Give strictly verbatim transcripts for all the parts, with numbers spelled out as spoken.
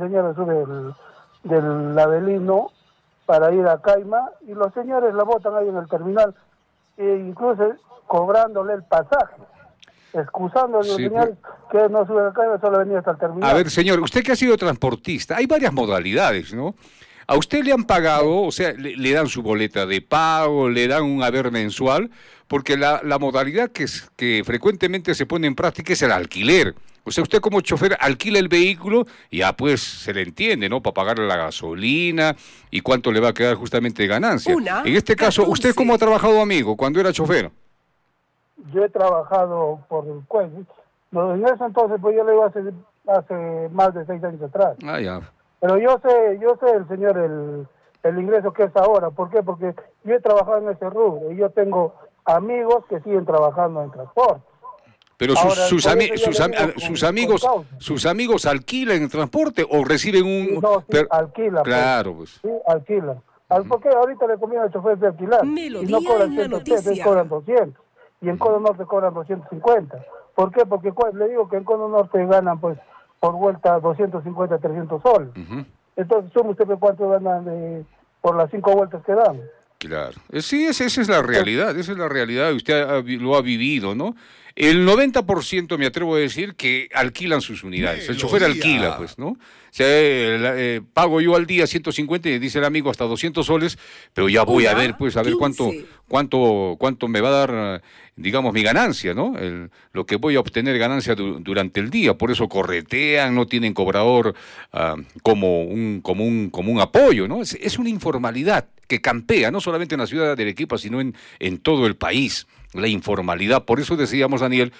señora sube del, del Avelino para ir a Caima, y los señores la botan ahí en el terminal, e incluso cobrándole el pasaje, excusando a los Sí, señores pues... que no suben a Caima, solo venía hasta el terminal. A ver, señor, usted que ha sido transportista, hay varias modalidades, ¿no? A usted le han pagado, o sea, le, le dan su boleta de pago, le dan un haber mensual, porque la, la modalidad que, es, que frecuentemente se pone en práctica es el alquiler. O sea, usted como chofer alquila el vehículo y ya pues se le entiende, ¿no? Para pagar la gasolina y cuánto le va a quedar justamente de ganancia. Una, en este caso, catorce. ¿usted cómo ha trabajado, amigo, cuando era chofer? Yo he trabajado por el cuello. No, en ese entonces, pues yo le digo hace, hace más de seis años atrás. Ah, ya. Pero yo sé, yo sé el señor, el, el ingreso que es ahora. ¿Por qué? Porque yo he trabajado en ese rubro y yo tengo amigos que siguen trabajando en transporte. Pero sus, Ahora, sus, por ami eso yo sus, le am digo sus con- amigos con causa. sus amigos alquilan el transporte o reciben un... No, sí, per- alquilan. Claro, pues. Sí, alquilan. Al- ¿Por qué ahorita le conviene al chofer de alquilar? Melodía Y no cobran en la ciento ochenta, noticia. cobran doscientos. Y en Cono Norte cobran doscientos cincuenta. ¿Por qué? Porque pues, le digo que en Cono Norte ganan pues por vuelta doscientos cincuenta, trescientos soles. Uh-huh. Entonces, ¿sume usted cuánto ganan de, por las cinco vueltas que dan? Claro. Eh, Sí, esa, esa es la realidad, esa es la realidad, y usted ha- lo ha vivido, ¿no? El noventa por ciento me atrevo a decir que alquilan sus unidades. El chofer alquila, pues, ¿no? O sea, eh, la- eh, pago yo al día ciento cincuenta y dice el amigo hasta doscientos soles, pero ya voy a Una, ver, pues, a ver cuánto, quince. cuánto, cuánto me va a dar, eh, digamos, mi ganancia, ¿no? El, lo que voy a obtener ganancia du- durante el día. Por eso corretean, no tienen cobrador ah, como, un, como, un, como un apoyo, ¿no? Es, es una informalidad que campea, no solamente en la ciudad de Arequipa, sino en, en todo el país, la informalidad. Por eso decíamos, Daniel,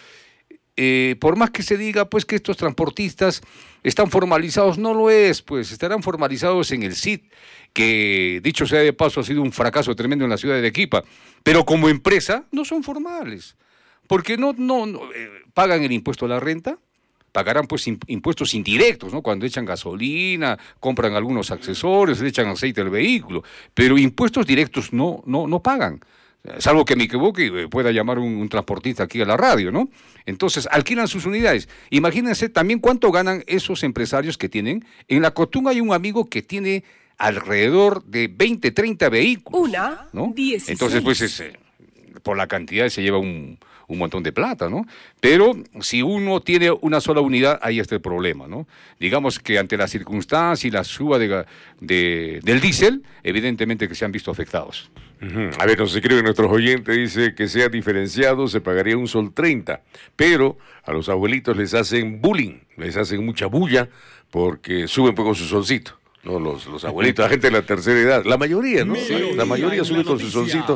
eh, por más que se diga pues que estos transportistas están formalizados, no lo es, pues estarán formalizados en el S I T, que dicho sea de paso ha sido un fracaso tremendo en la ciudad de Arequipa, pero como empresa no son formales, porque no, no, no eh, pagan el impuesto a la renta, pagarán pues impuestos indirectos, ¿no? Cuando echan gasolina, compran algunos accesorios, le echan aceite al vehículo, pero impuestos directos no, no, no pagan. Salvo que me equivoque y pueda llamar un, un transportista aquí a la radio, ¿no? Entonces, alquilan sus unidades. Imagínense también cuánto ganan esos empresarios que tienen. En la Cotunga hay un amigo que tiene alrededor de veinte, treinta vehículos. Una, ¿no? dieciséis. Entonces, pues, es, eh, por la cantidad se lleva un, un montón de plata, ¿no? Pero si uno tiene una sola unidad, ahí está el problema, ¿no? Digamos que ante la circunstancia y la suba de, de, del diésel, evidentemente que se han visto afectados. Uh-huh. A ver, nos escribe nuestros oyentes, dice que sea diferenciado, se pagaría un sol treinta, pero a los abuelitos les hacen bullying, les hacen mucha bulla porque suben poco su solcito. No, los, los abuelitos, la gente de la tercera edad, la mayoría, ¿no? Sí, la mayoría sube con su solcito,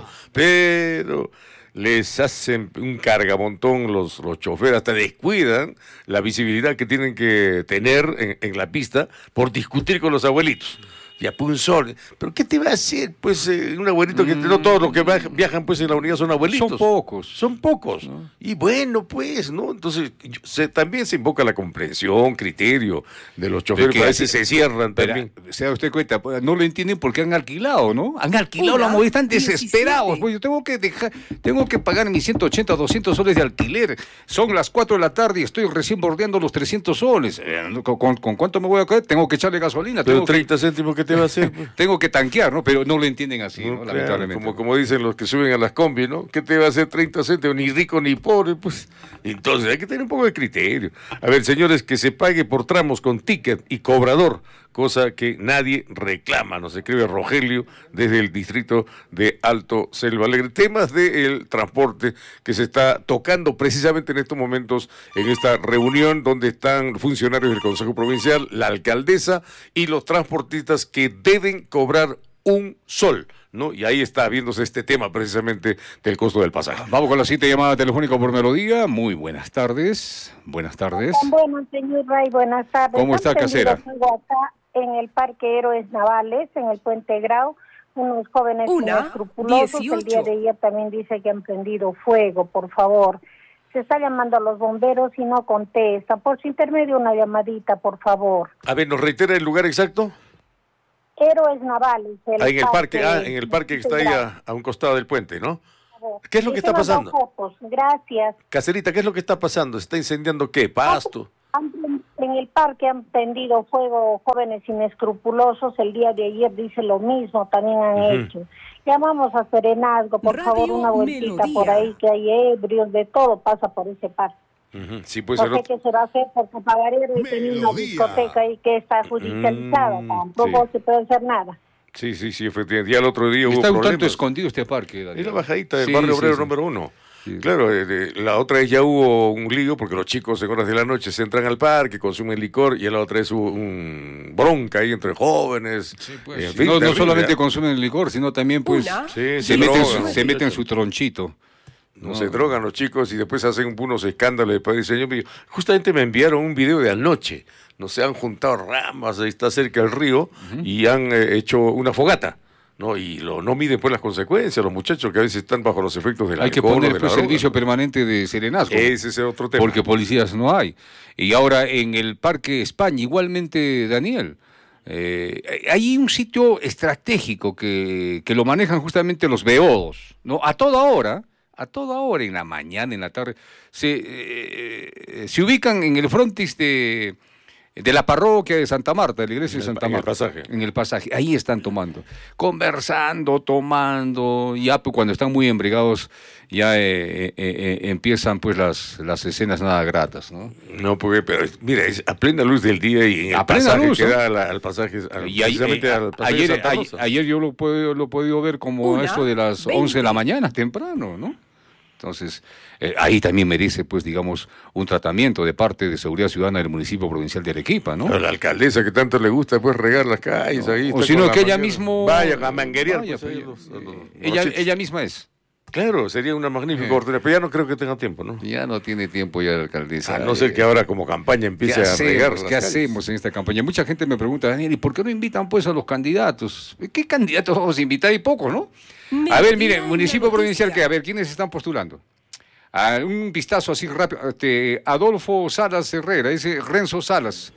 pero les hacen un cargamontón los, los choferes, hasta descuidan la visibilidad que tienen que tener en, en la pista por discutir con los abuelitos. Y a un sol. ¿Pero qué te va a hacer? Pues eh, un abuelito que no todos los que viajan pues en la unidad son abuelitos. Son pocos. Son pocos. ¿No? Y bueno, pues, ¿no? Entonces, yo, se, también se invoca la comprensión, criterio de los choferes, que a veces se cierran pero, también. Se da usted cuenta, no lo entienden porque han alquilado, ¿no? Han alquilado la movilidad, están desesperados. Pues yo tengo que dejar, tengo que pagar mis ciento ochenta, doscientos soles de alquiler. Son las cuatro de la tarde y estoy recién bordeando los trescientos soles. Eh, ¿con, con, ¿Con cuánto me voy a caer? Tengo que echarle gasolina. Pero tengo treinta que... céntimos que te va a hacer. Pues. Tengo que tanquear, ¿no? Pero no lo entienden así, ¿no? No, Lamentablemente. Claro, como, como dicen los que suben a las combis, ¿no? ¿Qué te va a hacer treinta céntimos? Ni rico ni pobre, pues. Entonces hay que tener un poco de criterio. A ver, señores, que se pague por tramos con ticket y cobrador, cosa que nadie reclama, nos escribe Rogelio desde el distrito de Alto Selva Alegre. Temas del transporte que se está tocando precisamente en estos momentos en esta reunión donde están funcionarios del Consejo Provincial, la alcaldesa y los transportistas que deben cobrar un sol, ¿no? Y ahí está viéndose este tema precisamente del costo del pasaje. Vamos con la siguiente llamada telefónica por Melodía. Muy buenas tardes. Buenas tardes. Bueno, señor Ray, buenas tardes. ¿Cómo está, casera? Acá en el Parque Héroes Navales, en el Puente Grau, unos jóvenes Una, escrupulosos. dieciocho. El día de ayer también dice que han prendido fuego, por favor. Se está llamando a los bomberos y no contesta. Por su intermedio, una llamadita, por favor. A ver, ¿nos reitera el lugar exacto? Héroes Navales. El ah, en el parque, parque ah, en el parque que está ahí a, a un costado del puente, ¿no? ¿Qué es lo que está pasando? Fotos. Gracias. Caserita, ¿qué es lo que está pasando? ¿Se está incendiando qué? ¿Pasto? Han en el parque han prendido fuego jóvenes inescrupulosos, el día de ayer dice lo mismo, también han uh-huh. hecho. Llamamos a Serenazgo, por Radio favor, una vueltita Melodía. Por ahí, que hay ebrios, de todo pasa por ese parque. Uh-huh. Sí, pues no sé qué se va a hacer, porque Pagarero tiene una discoteca ahí que está judicializada, mm, tampoco sí. se puede hacer nada. Sí, sí, sí, efectivamente. Ya el otro día hubo está un problemas. tanto escondido este parque, Daniel. Es la bajadita del sí, barrio obrero sí, sí. número uno. Sí. Claro, eh, la otra vez ya hubo un lío porque los chicos en horas de la noche se entran al parque, consumen licor, y la otra vez hubo un bronca ahí entre jóvenes. Sí, pues, en fin, no, no solamente ya. consumen licor, sino también pues sí, se, se, meten su, se meten su tronchito. No, no se drogan los chicos y después hacen unos escándalos de padre y señor. Justamente me enviaron un video de anoche. No se han juntado ramas, ahí está cerca del río, uh-huh. y han eh, hecho una fogata. No, y lo, no miden pues las consecuencias, los muchachos que a veces están bajo los efectos del alcohol. Hay que poner pues, servicio permanente de serenazgo. Ese es otro tema. Porque policías no hay. Y ahora en el Parque España, igualmente, Daniel, eh, hay un sitio estratégico que, que lo manejan justamente los beodos, ¿no? A toda hora, a toda hora, en la mañana, en la tarde, se, eh, se ubican en el frontis de... de la parroquia de Santa Marta, de la iglesia de Santa Marta. En el pasaje. En el pasaje. Ahí están tomando. Conversando, tomando. Ya pues, cuando están muy embriagados, ya eh, eh, eh, empiezan pues las, las escenas nada gratas, ¿no? No, porque, pero mira, es a plena luz del día y en el a pasaje luz, que ¿no? da la, al pasaje, al, y ahí, eh, al pasaje ayer, de Santa Rosa. Ayer yo lo he podido, lo he podido ver como Una, esto de las veinte. once de la mañana, temprano, ¿no? Entonces, eh, ahí también merece, pues, digamos, un tratamiento de parte de Seguridad Ciudadana del municipio provincial de Arequipa, ¿no? Pero la alcaldesa que tanto le gusta, pues, regar las calles no, ahí. O si no, que ella mismo... Vaya, a manguerear. Vaya, pues, pues, los, los, los, ella, los ella misma es. Claro, sería una magnífica eh. oportunidad, pero ya no creo que tenga tiempo, ¿no? Ya no tiene tiempo ya la alcaldesa. A no ser que ahora como campaña empiece a regar las ¿Qué calles? hacemos en esta campaña? Mucha gente me pregunta, Daniel, ¿y por qué no invitan pues a los candidatos? ¿Qué candidatos vamos a invitar? Hay pocos, ¿no? Me a ver, mire, municipio provincial, que a ver, ¿quiénes están postulando? A un vistazo así rápido, este, Adolfo Salas Herrera, ese Renzo Salas,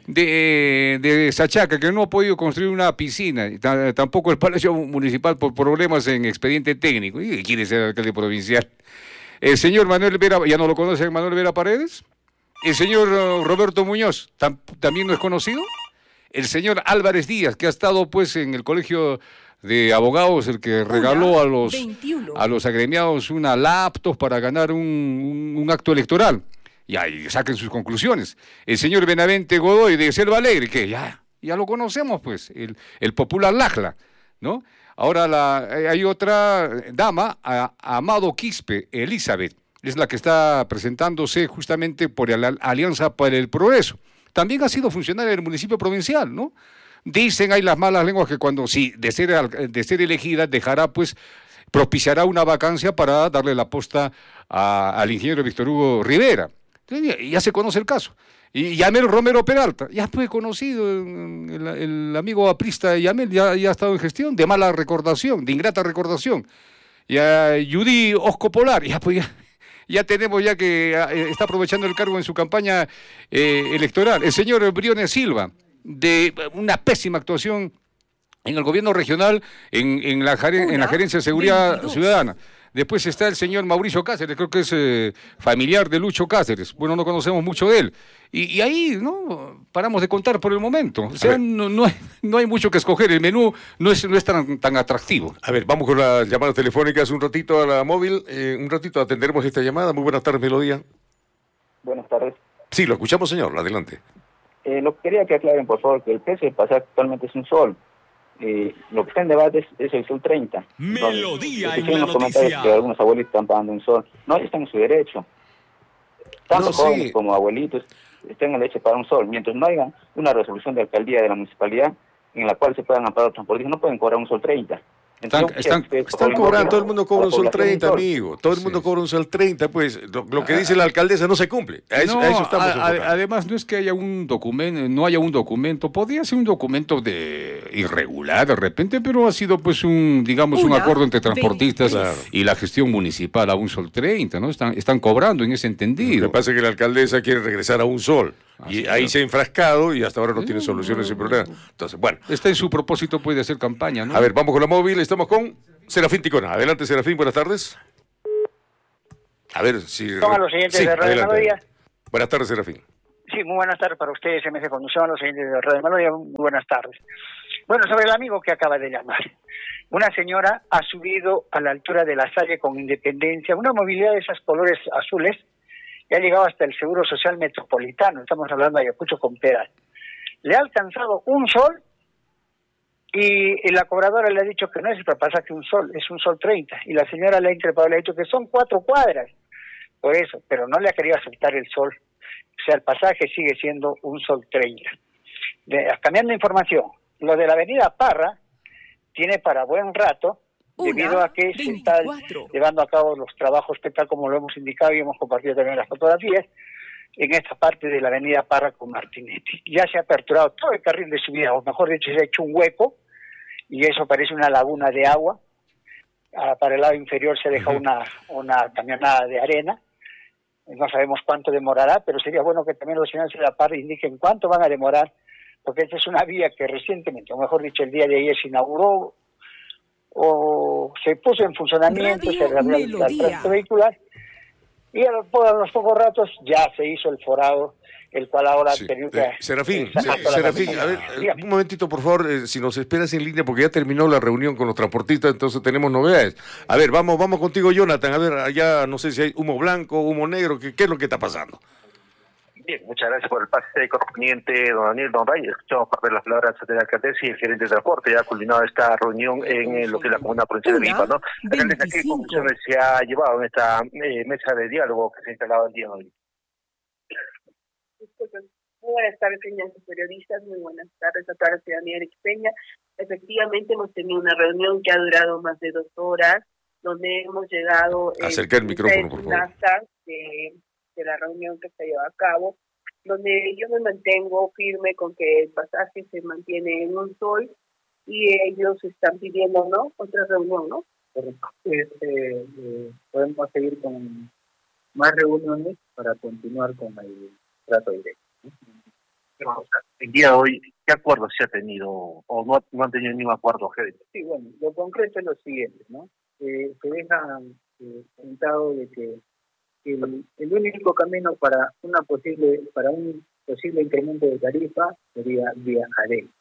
de, de Sachaca, que no ha podido construir una piscina, t- tampoco el Palacio Municipal por problemas en expediente técnico, y quiere ser alcalde provincial. El señor Manuel Vera, ¿ya no lo conoce Manuel Vera Paredes? El señor uh, Roberto Muñoz, tam- también no es conocido. El señor Álvarez Díaz, que ha estado pues en el colegio de abogados, el que regaló a los, a los agremiados una laptop para ganar un, un, un acto electoral. Y ahí saquen sus conclusiones. El señor Benavente Godoy de Selva Alegre, que ya, ya lo conocemos, pues, el, el popular Lajla, ¿no? Ahora la, hay otra dama, a, Amado Quispe, Elizabeth, es la que está presentándose justamente por la Alianza para el Progreso. También ha sido funcionaria del municipio provincial, ¿no? Dicen hay las malas lenguas que cuando sí, de ser, de ser elegida, dejará pues, propiciará una vacancia para darle la posta a, al ingeniero Víctor Hugo Rivera. Entonces, ya se conoce el caso. Y Yamel Romero Peralta, ya fue conocido, el, el amigo aprista de Yamel, ya, ya ha estado en gestión, de mala recordación, de ingrata recordación. Y a Judy Osco Polar, ya pues ya, ya tenemos ya que eh, está aprovechando el cargo en su campaña eh, electoral. El señor Briones Silva, de una pésima actuación en el gobierno regional, en, en, la, en la Gerencia de Seguridad veintidós. Ciudadana. Después está el señor Mauricio Cáceres, creo que es eh, familiar de Lucho Cáceres. Bueno, no conocemos mucho de él. Y, y ahí, ¿no? Paramos de contar por el momento. O sea, no, no, hay, no hay mucho que escoger. El menú no es, no es tan, tan atractivo. A ver, vamos con las llamadas telefónicas un ratito a la móvil. Eh, un ratito atenderemos esta llamada. Muy buenas tardes, Melodía. Buenas tardes. Sí, lo escuchamos, señor. Adelante. Eh, lo que quería que aclaren, por favor, que el precio del pasaje actualmente es un sol. Eh, lo que está en debate es, es el sol treinta. Melodía Entonces, en la unos comentarios noticia. que algunos abuelitos están pagando un sol. No, ellos están en su derecho. Tanto No, jóvenes sí. como abuelitos están en el derecho de pagar un sol. Mientras no haya una resolución de alcaldía de la municipalidad en la cual se puedan amparar los transportistas, no pueden cobrar un sol treinta. Están, Entonces, están, ustedes Están cobran cobrando, por todo el mundo cobra un la sol población treinta, un sol. amigo. Todo el mundo Sí. cobra un sol treinta, pues lo, lo que dice la alcaldesa no se cumple. A eso, no, a eso estamos a- a- enfocando. además no es que haya un documento, no haya un documento, podría ser un documento de irregular de repente, pero ha sido pues un, digamos, un Una, acuerdo entre transportistas Claro. y la gestión municipal a un sol treinta, ¿no? Están, están cobrando en ese Lo entendido. que pasa es que la alcaldesa quiere regresar a un sol. Así Y ahí es. se ha enfrascado y hasta ahora no tiene solución a ese problema. Entonces, bueno. Está en su propósito pues de hacer campaña, ¿no? A ver, vamos con la móvil. Estamos con Serafín Ticona. Adelante, Serafín. Buenas tardes. A ver si... Son a los siguientes Sí, de Radio adelante. Melodía. Buenas tardes, Serafín. Sí, muy buenas tardes para ustedes, M S Conducción, los oyentes de Radio Melodía, muy buenas tardes. Bueno, sobre el amigo que acaba de llamar. Una señora ha subido a la altura de la Salle con Independencia, una movilidad de esos colores azules, y ha llegado hasta el Seguro Social Metropolitano, estamos hablando de Ayacucho con Peral. Le ha alcanzado un sol, y, y la cobradora le ha dicho que no es el pasaje un sol, es un sol treinta, y la señora le ha increpado, le ha dicho que son cuatro cuadras, por eso, pero no le ha querido aceptar el sol. O sea, el pasaje sigue siendo un sol treinta. De, cambiando información, lo de la avenida Parra tiene para buen rato, Una, debido a que veinticuatro. Se están llevando a cabo los trabajos, que tal como lo hemos indicado y hemos compartido también las fotografías, en esta parte de la avenida Parra con Martinetti. Ya se ha aperturado todo el carril de subida, o mejor dicho, se ha hecho un hueco, y eso parece una laguna de agua. Ah, para el lado inferior se deja uh-huh. una, una camionada de arena. No sabemos cuánto demorará, pero sería bueno que también los señores de la Parra indiquen cuánto van a demorar, porque esta es una vía que recientemente, o mejor dicho, el día de ayer se inauguró o se puso en funcionamiento, Radio se reabrió el tránsito vehicular, y a los, a los pocos ratos ya se hizo el forado, el cual ahora sí. tenido que... Eh, Serafín, eh, Serafín, a ver, un momentito, por favor, eh, si nos esperas en línea, porque ya terminó la reunión con los transportistas, entonces tenemos novedades. A ver, vamos vamos contigo, Jonathan, a ver, allá no sé si hay humo blanco, humo negro, ¿qué, qué es lo que está pasando? Bien, muchas gracias por el pase correspondiente, don Daniel, don Ray. Escuchamos parte de las palabras de la alcaldesa y el gerente de transporte. Ya ha culminado esta reunión en lo que es la comuna provincial de Arequipa, ¿no? Alcaldesa, ¿qué conclusiones se ha llevado en esta eh, mesa de diálogo que se ha instalado el día de hoy? Muy buenas tardes, señores periodistas, muy buenas tardes a toda la ciudadanía arequipeña. Efectivamente, hemos tenido una reunión que ha durado más de dos horas, donde hemos llegado... Acerca el micrófono, por favor. De, de la reunión que se lleva a cabo, donde yo me mantengo firme con que el pasaje se mantiene en un sol, y ellos están pidiendo, ¿no?, otra reunión, ¿no? Este, eh, podemos seguir con más reuniones para continuar con el trato directo. Pero, o sea, el día de hoy, ¿qué acuerdo se ha tenido o no, no han tenido ningún acuerdo, gerente? Sí, bueno, lo concreto es lo siguiente, ¿no? Eh, se deja eh, sentado de que el, el único camino para una posible para un posible incremento de tarifa sería vía AREN.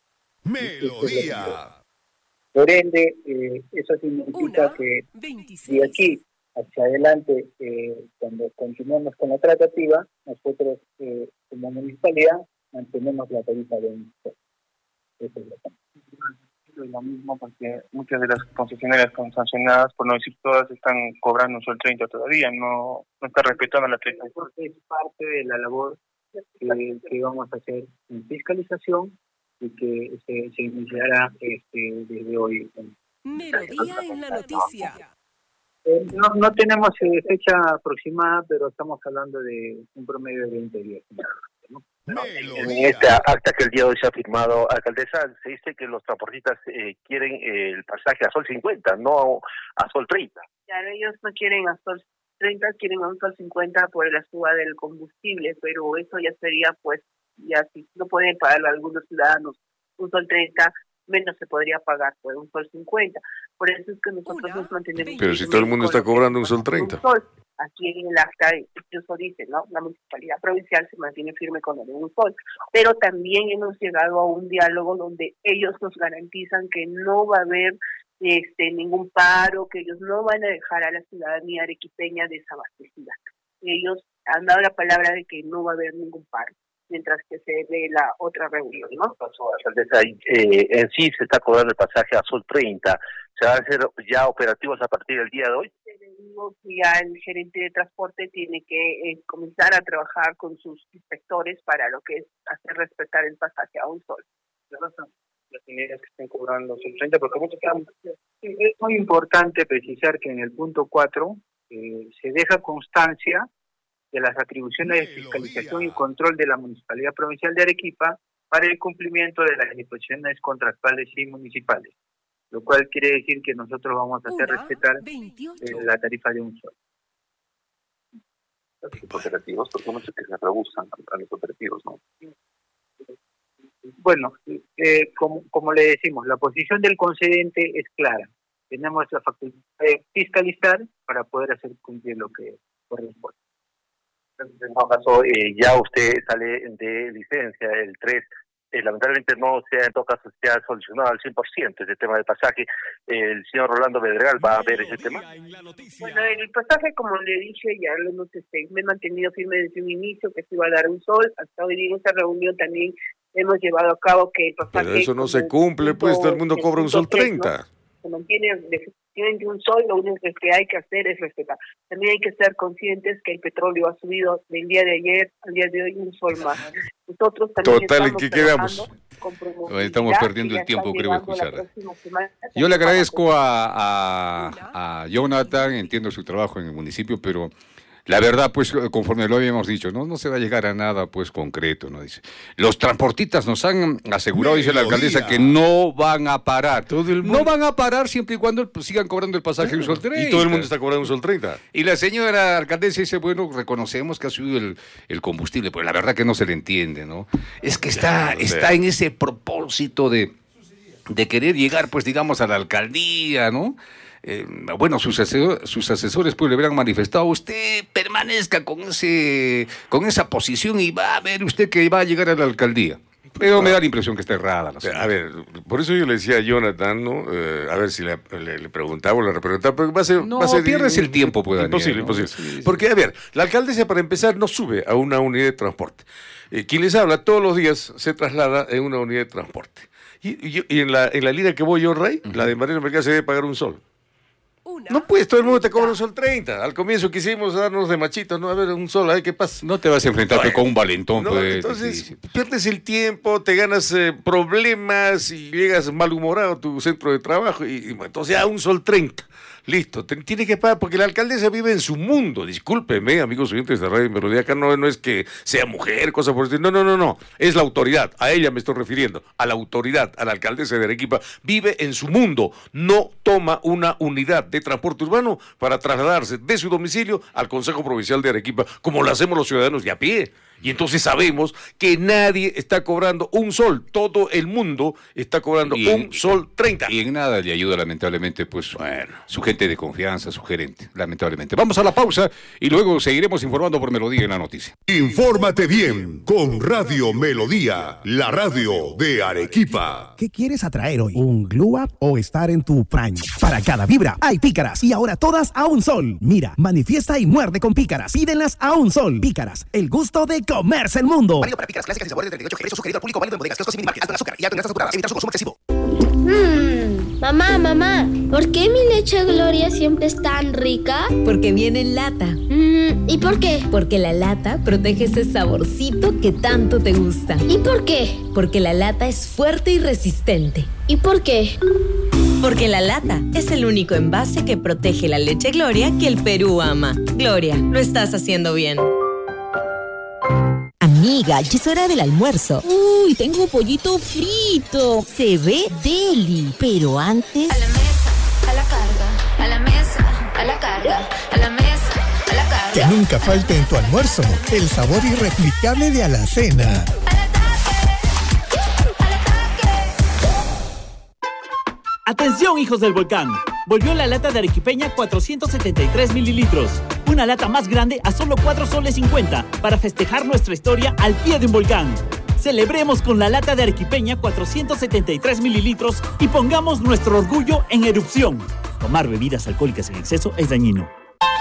Melodía. Por ende, eh, eso significa Una, que veintiséis. De aquí hacia adelante, eh, cuando continuemos con la tratativa, nosotros eh, como municipalidad mantenemos la tarifa de un sol. Eso es lo que es lo mismo porque muchas de las concesionarias sancionadas, por no decir todas, están cobrando un sol treinta todavía, no, no está respetando la treinta. Es parte de la labor que, que vamos a hacer en fiscalización y que se, se iniciará este, desde hoy. Melodía en la noticia. Eh, no, no tenemos eh, fecha aproximada, pero estamos hablando de un promedio de veinte días. ¿no? No, en esta acta que el día de hoy se ha firmado, alcaldesa, se dice que los transportistas eh, quieren eh, el pasaje a sol cincuenta, no a sol treinta. Claro, ellos no quieren a sol treinta, quieren a un sol cincuenta por la suba del combustible, pero eso ya sería, pues, ya si no pueden pagar algunos ciudadanos un sol treinta, menos se podría pagar por un sol cincuenta. Por eso es que nosotros Una, nos mantenemos... Pero si todo el mundo está cobrando un sol treinta. Un sol. Aquí en el acta incluso dice, ¿no?, la municipalidad provincial se mantiene firme con el de un sol, pero también hemos llegado a un diálogo donde ellos nos garantizan que no va a haber este ningún paro, que ellos no van a dejar a la ciudadanía arequipeña desabastecida. Ellos han dado la palabra de que no va a haber ningún paro, mientras que se ve la otra reunión, ¿no? Eh, en sí se está cobrando el pasaje a sol treinta. ¿Se van a hacer ya operativos a partir del día de hoy? Digo que ya el gerente de transporte tiene que eh, comenzar a trabajar con sus inspectores para lo que es hacer respetar el pasaje a un sol. Las líneas que estén cobrando sol treinta, porque muchos están... Es muy importante precisar que en el punto cuatro eh, se deja constancia de las atribuciones de fiscalización y control de la Municipalidad Provincial de Arequipa para el cumplimiento de las disposiciones contractuales y municipales, lo cual quiere decir que nosotros vamos a hacer respetar eh, la tarifa de un sol. Los operativos, porque muchos que se rehusan a los operativos, ¿no? Bueno, eh, como, como le decimos, la posición del concedente es clara. Tenemos la facultad de fiscalizar para poder hacer cumplir lo que corresponde. En todo caso, eh, ya usted sale de licencia el tres. Eh, lamentablemente no se ha, en todo caso, se ha solucionado al cien por ciento ese tema del pasaje. Eh, el señor Rolando Bedregal va a ver ese tema. Bueno, el pasaje, como le dije, ya lo hemos, este, me he mantenido firme desde un inicio, que se iba a dar un sol. Hasta hoy en esta reunión también hemos llevado a cabo que el pasaje... Pero eso no se cumple, pues todo el mundo cobra un sol treinta. Se mantiene definitivamente un sol, lo único que hay que hacer es respetar. También hay que ser conscientes que el petróleo ha subido del día de ayer al día de hoy un sol más. Nosotros también Total, ¿en estamos qué quedamos? Estamos perdiendo el tiempo, creo, escuchar. Yo le agradezco a, a, a Jonathan, entiendo su trabajo en el municipio, pero la verdad, pues, conforme lo habíamos dicho, no, no se va a llegar a nada, pues, concreto, ¿no? Dice. Los transportistas nos han asegurado, dice la alcaldesa, que no van a parar. Todo el mundo... No van a parar siempre y cuando pues, sigan cobrando el pasaje un sol treinta. Y todo el mundo está cobrando un sol treinta. Y la señora alcaldesa dice, bueno, reconocemos que ha subido el, el combustible, pues la verdad que no se le entiende, ¿no? Es que está, Claro, o sea. está en ese propósito de, de querer llegar, pues, digamos, a la alcaldía, ¿no? Eh, bueno, sus, asesor, sus asesores pues le hubieran manifestado, usted permanezca con ese con esa posición y va a ver usted que va a llegar a la alcaldía. Pero me da la impresión que está errada la señora. A ver, por eso yo le decía a Jonathan, ¿no? Eh, a ver si le, le, le preguntaba o le repreguntaba, pero va a ser... No, va a ser pierdes el tiempo, pues, Daniel, imposible, ¿no? imposible. Sí, sí. Porque, a ver, la alcaldesa, para empezar, no sube a una unidad de transporte. Eh, quien les habla todos los días se traslada en una unidad de transporte. Y, y, y en, la, en la línea que voy yo, Rey, uh-huh. la de Mariano Mercado, se debe pagar un sol. No, pues, todo el mundo te cobra un sol treinta. Al comienzo quisimos darnos de machitos, ¿no? A ver, un sol, a ver qué pasa. No te vas a enfrentar Ay, con un valentón, no, pues. Entonces, sí, sí. pierdes el tiempo, te ganas eh, problemas y llegas malhumorado a tu centro de trabajo. Y, y entonces, a un sol treinta. Listo, te, tiene que pagar, porque la alcaldesa vive en su mundo. Discúlpeme, amigos oyentes de Radio Melodía, acá no, no es que sea mujer, cosa por decir. No, no, no, no. Es la autoridad. A ella me estoy refiriendo. A la autoridad, a la alcaldesa de Arequipa. Vive en su mundo. No toma una unidad de transporte urbano para trasladarse de su domicilio al Consejo Provincial de Arequipa, como lo hacemos los ciudadanos de a pie. Y entonces sabemos que nadie está cobrando un sol. Todo el mundo está cobrando y, un sol treinta. Y en nada le ayuda, lamentablemente, pues, bueno, su gente de confianza, su gerente, lamentablemente. Vamos a la pausa y luego seguiremos informando por Melodía en la noticia. Infórmate bien con Radio Melodía, la radio de Arequipa. ¿Qué quieres atraer hoy? ¿Un glow up o estar en tu prime? Para cada vibra hay pícaras y ahora todas a un sol. Mira, manifiesta y muerde con pícaras. Pídenlas a un sol. Pícaras, el gusto de comerse el mundo. Válido para pícaras clásicas y sabores de treinta y ocho G. Sugerido al público, válido en bodegas, kioscos y minimarkets. Alto en azúcar y alto en grasas saturadas. Evitar su consumo excesivo. Mmm, mamá, mamá, ¿por qué mi leche Gloria siempre es tan rica? Porque viene en lata. Mm, ¿Y por qué? Porque la lata protege ese saborcito que tanto te gusta. ¿Y por qué? Porque la lata es fuerte y resistente. ¿Y por qué? Porque la lata es el único envase que protege la leche Gloria que el Perú ama. Gloria, lo estás haciendo bien. Amiga, ya es hora del almuerzo. Uy, tengo pollito frito. Se ve deli, pero antes... A la mesa, a la carga, a la mesa, a la carga, a la mesa, a la carga. Que nunca falte en tu almuerzo el sabor irreplicable de Alacena. Atención, hijos del volcán. Volvió la lata de arequipeña cuatrocientos setenta y tres mililitros. Una lata más grande a solo cuatro soles cincuenta para festejar nuestra historia al pie de un volcán. Celebremos con la lata de arequipeña cuatrocientos setenta y tres mililitros y pongamos nuestro orgullo en erupción. Tomar bebidas alcohólicas en exceso es dañino.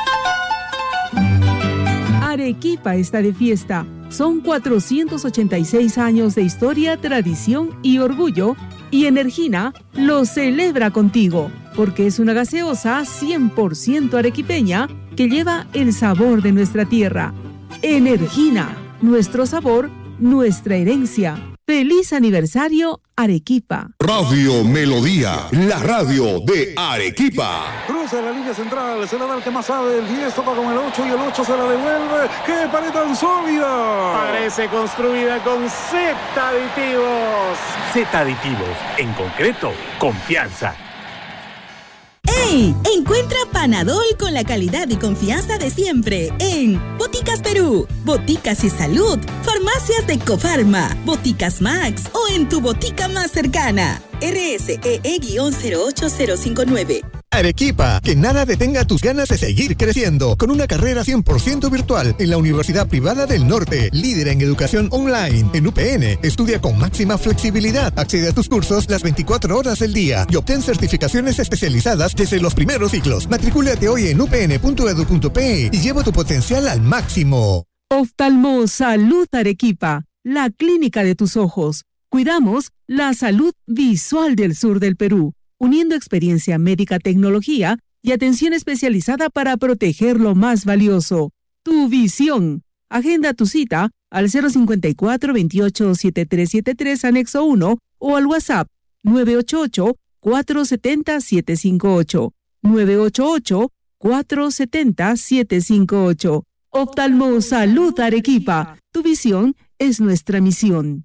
Arequipa está de fiesta. Son cuatrocientos ochenta y seis años de historia, tradición y orgullo. Y Energina lo celebra contigo, porque es una gaseosa cien por ciento arequipeña que lleva el sabor de nuestra tierra. Energina, nuestro sabor, nuestra herencia. ¡Feliz aniversario, Arequipa! Radio Melodía, la radio de Arequipa. Cruza la línea central, se la da el que más sabe, el diez toca con el ocho y el ocho se la devuelve. ¡Qué pared tan sólida! Parece construida con Z aditivos. Z aditivos, en concreto, confianza. ¡Ey! Encuentra Panadol con la calidad y confianza de siempre en Boticas Perú, Boticas y Salud, Farmacias de Cofarma, Boticas Max o en tu botica más cercana. R S E E cero ocho cero cinco nueve. Arequipa, que nada detenga tus ganas de seguir creciendo con una carrera cien por ciento virtual en la Universidad Privada del Norte, líder en educación online. En U P N, estudia con máxima flexibilidad, accede a tus cursos las veinticuatro horas del día y obtén certificaciones especializadas desde los primeros ciclos. Matricúlate hoy en u p n punto e d u punto p e y lleva tu potencial al máximo. Oftalmo Salud Arequipa, la clínica de tus ojos. Cuidamos la salud visual del sur del Perú, uniendo experiencia médica, tecnología y atención especializada para proteger lo más valioso, tu visión. Agenda tu cita al cero cincuenta y cuatro, veintiocho, setenta y tres setenta y tres, anexo uno o al WhatsApp nueve ocho ocho, cuatro siete cero, siete cinco ocho, nueve ocho ocho, cuatro siete cero, siete cinco ocho. Oftalmo Salud Arequipa, tu visión es nuestra misión.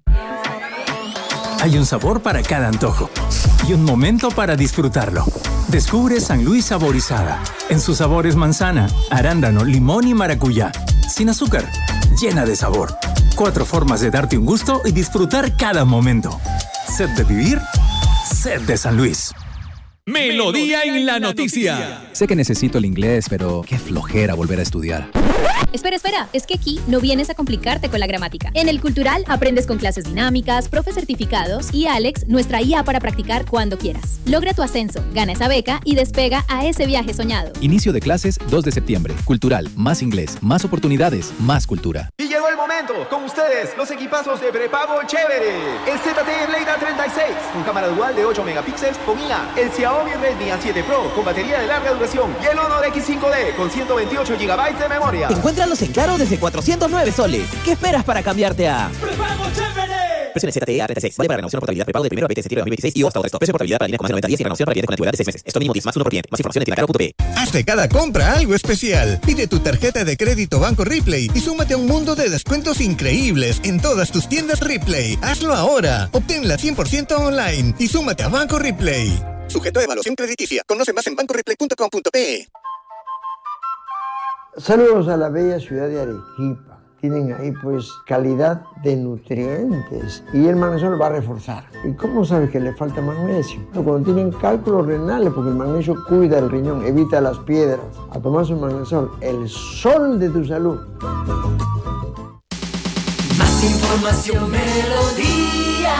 Hay un sabor para cada antojo y un momento para disfrutarlo. Descubre San Luis Saborizada. En sus sabores manzana, arándano, limón y maracuyá. Sin azúcar, llena de sabor. Cuatro formas de darte un gusto y disfrutar cada momento. Sed de vivir, sed de San Luis. Melodía en la noticia. Sé que necesito el inglés, pero qué flojera volver a estudiar. Espera, espera, es que aquí no vienes a complicarte con la gramática. En el Cultural aprendes con clases dinámicas, profes certificados y Alex, nuestra I A para practicar cuando quieras. Logra tu ascenso, gana esa beca y despega a ese viaje soñado. Inicio de clases dos de septiembre. Cultural, más inglés, más oportunidades, más cultura. Y llegó el momento, con ustedes, los equipazos de prepago chévere. El Z T E Blade A treinta y seis, con cámara dual de ocho megapíxeles con I A. El Xiaomi Redmi A siete Pro, con batería de larga duración. Y el Honor X cinco D, con ciento veintiocho gigabytes de memoria. Encuéntralos en Claro desde cuatrocientos nueve soles. ¿Qué esperas para cambiarte a ¡Prepago chévere! Versión Z T E A treinta y seis. Vale para renovación o portabilidad prepago del primero al veinte de septiembre de dos mil veintiséis y o hasta otro. Precio de portabilidad para líneas con más de noventa días y renovación para clientes con antigüedad de seis meses. Esto mínimo diez más uno por cliente. Más información en tienda claro punto p. Haz de cada compra algo especial. Pide tu tarjeta de crédito Banco Ripley y súmate a un mundo de descuentos increíbles en todas tus tiendas Ripley. Hazlo ahora. Obténla cien por ciento online y súmate a Banco Ripley. Sujeto a evaluación crediticia. Conoce más en banco ripley punto com punto p. Saludos a la bella ciudad de Arequipa. Tienen ahí pues calidad de nutrientes y el magnesio va a reforzar. ¿Y cómo sabes que le falta magnesio? Cuando tienen cálculos renales, porque el magnesio cuida el riñón, evita las piedras. A tomar su magnesol, el sol de tu salud. Más información, Melodía.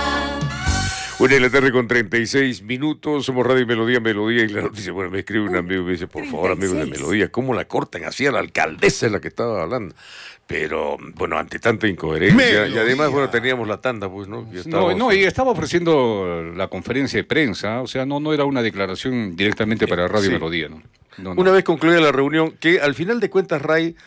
Una de la tarde con treinta y seis minutos, somos Radio Melodía, Melodía y la noticia. Bueno, me escribe un amigo y me dice, por favor, amigo de Melodía, ¿cómo la cortan así a la alcaldesa de la que estaba hablando? Pero, bueno, ante tanta incoherencia, Melodía. Y además, bueno, teníamos la tanda, pues, ¿no? Y no, no, y estaba ofreciendo la conferencia de prensa, o sea, no, no era una declaración directamente para Radio sí. Melodía, ¿no? No, no. Una vez concluida la reunión, que al final de cuentas, Ray,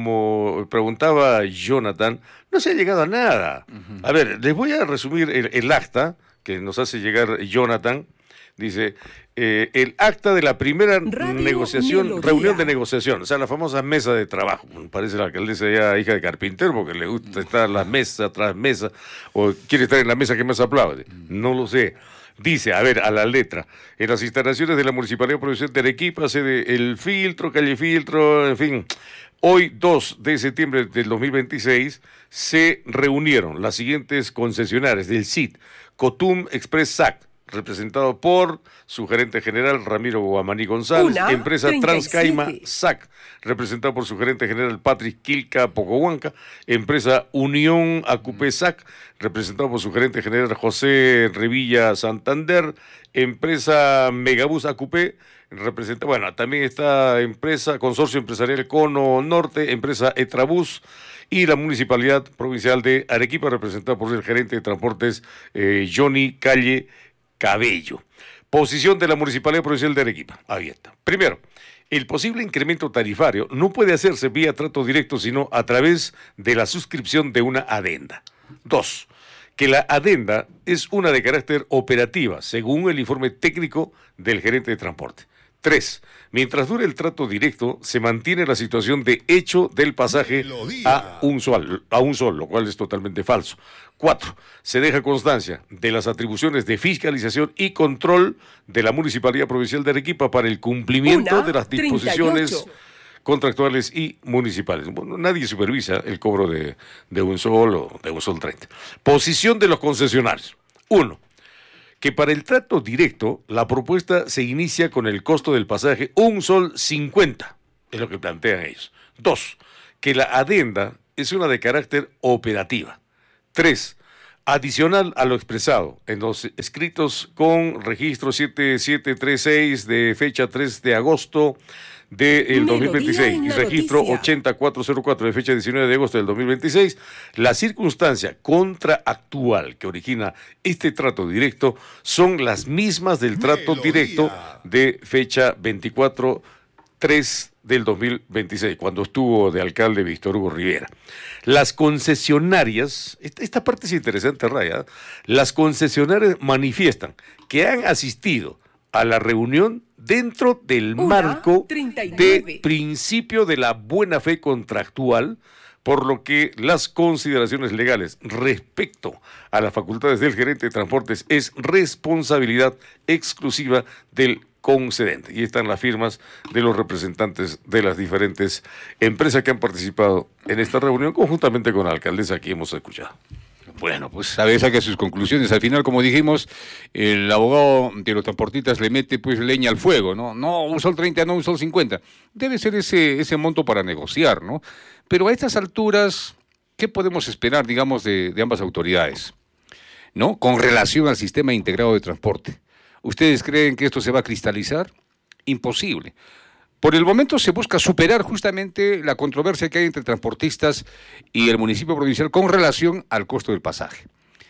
como preguntaba Jonathan, no se ha llegado a nada. Uh-huh. A ver, les voy a resumir el, el acta que nos hace llegar Jonathan. Dice, eh, el acta de la primera Radio negociación, Melodía. reunión de negociación, o sea, la famosa mesa de trabajo. Parece la alcaldesa ya hija de carpintero, porque le gusta estar en la mesa tras mesa, o quiere estar en la mesa que más aplaude. No lo sé. Dice, a ver, a la letra, en las instalaciones de la Municipalidad Provincial de Arequipa, sede El Filtro, Calle Filtro, en fin. Hoy, dos de septiembre del dos mil veintiséis, se reunieron las siguientes concesionarias del S I T, Cotum Express S A C, representado por su gerente general Ramiro Guamaní González, Una, empresa Transcaima S A C, representado por su gerente general Patrick Quilca Pocohuanca, empresa Unión Acupé S A C, representado por su gerente general José Revilla Santander, empresa Megabus Acupé, representa, bueno, también está empresa, consorcio empresarial Cono Norte, empresa Etrabús, y la Municipalidad Provincial de Arequipa, representada por el gerente de transportes eh, Johnny Calle Cabello. Posición de la Municipalidad Provincial de Arequipa, abierta. Primero, el posible incremento tarifario no puede hacerse vía trato directo, sino a través de la suscripción de una adenda. Dos, que la adenda es una de carácter operativa, según el informe técnico del gerente de transporte. Tres, mientras dure el trato directo, se mantiene la situación de hecho del pasaje a un sol, a un sol, lo cual es totalmente falso. Cuatro, se deja constancia de las atribuciones de fiscalización y control de la Municipalidad Provincial de Arequipa para el cumplimiento Una, de las disposiciones treinta y ocho contractuales y municipales. Bueno, nadie supervisa el cobro de, de un sol o de un sol treinta. Posición de los concesionarios. Uno, que para el trato directo la propuesta se inicia con el costo del pasaje un sol cincuenta, es lo que plantean ellos. Dos, que la adenda es una de carácter operativa. Tres, adicional a lo expresado en los escritos con registro siete siete tres seis de fecha tres de agosto del dos mil veintiséis y registro ochenta mil cuatrocientos cuatro de fecha diecinueve de agosto del dos mil veintiséis, la circunstancia contraactual que origina este trato directo son las mismas del trato Melodía. directo de fecha veinticuatro tres del dos mil veintiséis, cuando estuvo de alcalde Víctor Hugo Rivera. Las concesionarias, esta, esta parte es interesante, Raya, las concesionarias manifiestan que han asistido a la reunión dentro del Una, marco treinta y nueve. de principio de la buena fe contractual, por lo que las consideraciones legales respecto a las facultades del gerente de transportes es responsabilidad exclusiva del concedente. Y están las firmas de los representantes de las diferentes empresas que han participado en esta reunión, conjuntamente con la alcaldesa que hemos escuchado. Bueno, pues sabe, saca sus conclusiones. Al final, como dijimos, el abogado de los transportistas le mete pues leña al fuego, ¿no? No, un sol treinta, no un sol cincuenta. Debe ser ese, ese monto para negociar, ¿no? Pero a estas alturas, ¿qué podemos esperar, digamos, de, de ambas autoridades, ¿no? Con relación al sistema integrado de transporte. ¿Ustedes creen que esto se va a cristalizar? Imposible. Por el momento se busca superar justamente la controversia que hay entre transportistas y el municipio provincial con relación al costo del pasaje.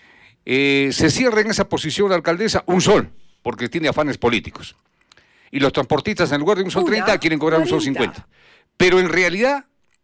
Eh, se cierra en esa posición la alcaldesa un sol, porque tiene afanes políticos. Y los transportistas, en lugar de un sol treinta, quieren cobrar un sol cincuenta. Pero en realidad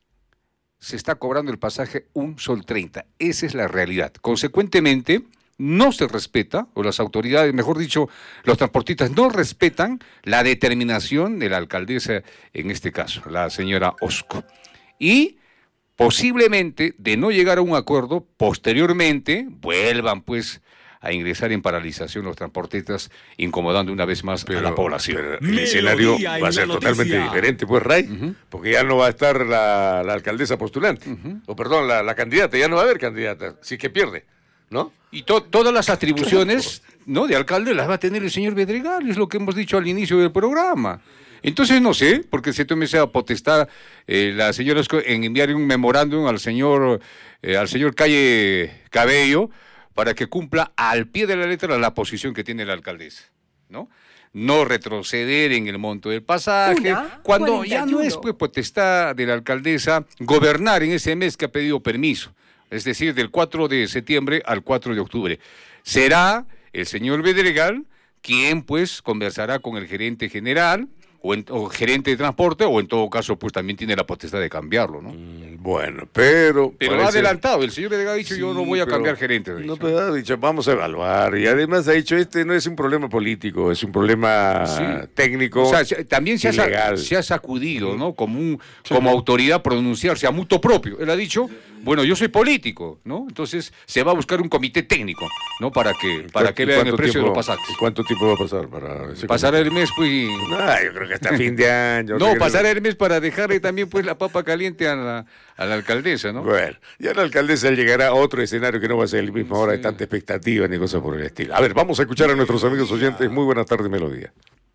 se está cobrando el pasaje un sol treinta. Esa es la realidad. Consecuentemente, no se respeta, o las autoridades, mejor dicho, los transportistas no respetan la determinación de la alcaldesa, en este caso, la señora Osco. Y posiblemente, de no llegar a un acuerdo, posteriormente vuelvan pues a ingresar en paralización los transportistas, incomodando una vez más pero, a la población. Pero el escenario va a ser totalmente diferente, pues, Ray, uh-huh. porque ya no va a estar la, la alcaldesa postulante, uh-huh. o perdón, la, la candidata, ya no va a haber candidata, si es que pierde, ¿no? Y to, todas las atribuciones, ¿no?, de alcalde las va a tener el señor Bedregal, es lo que hemos dicho al inicio del programa. Entonces no sé, porque se tome esa potestad eh, la señora en enviar un memorándum al señor eh, al señor Calle Cabello para que cumpla al pie de la letra la posición que tiene la alcaldesa, ¿no? No retroceder en el monto del pasaje, Una, cuando cuarenta y uno. Ya no es pues potestad de la alcaldesa gobernar en ese mes que ha pedido permiso. Es decir, del cuatro de septiembre al cuatro de octubre. Será el señor Bedregal quien, pues, conversará con el gerente general o, en, o gerente de transporte, o en todo caso, pues, también tiene la potestad de cambiarlo, ¿no? Mm, bueno, pero... Pero parece... ha adelantado, el señor Bedregal ha dicho, sí, yo no voy a pero, cambiar gerente. No, pero ha dicho, vamos a evaluar, y además ha dicho, este no es un problema político, es un problema sí. técnico. O sea, también se ha, se ha sacudido, ¿no? Como, un, como autoridad pronunciarse a mutuo propio. Él ha dicho... Bueno, yo soy político, ¿no? Entonces se va a buscar un comité técnico, ¿no? Para que para que vean el precio tiempo, de los pasajes. ¿Y cuánto tiempo va a pasar para ese Pasar comité? el mes, pues... No, yo creo que hasta fin de año. No, pasar el mes para dejarle también, pues, la papa caliente a la, a la alcaldesa, ¿no? Bueno, ya la alcaldesa llegará a otro escenario que no va a ser el mismo, ahora sí. de tanta expectativa ni cosas por el estilo. A ver, vamos a escuchar a nuestros amigos oyentes. Muy buenas tardes, Melodía.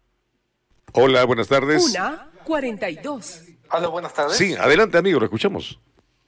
Hola, buenas tardes. Una, cuarenta y dos. Hola, buenas tardes. Sí, adelante, amigo, lo escuchamos.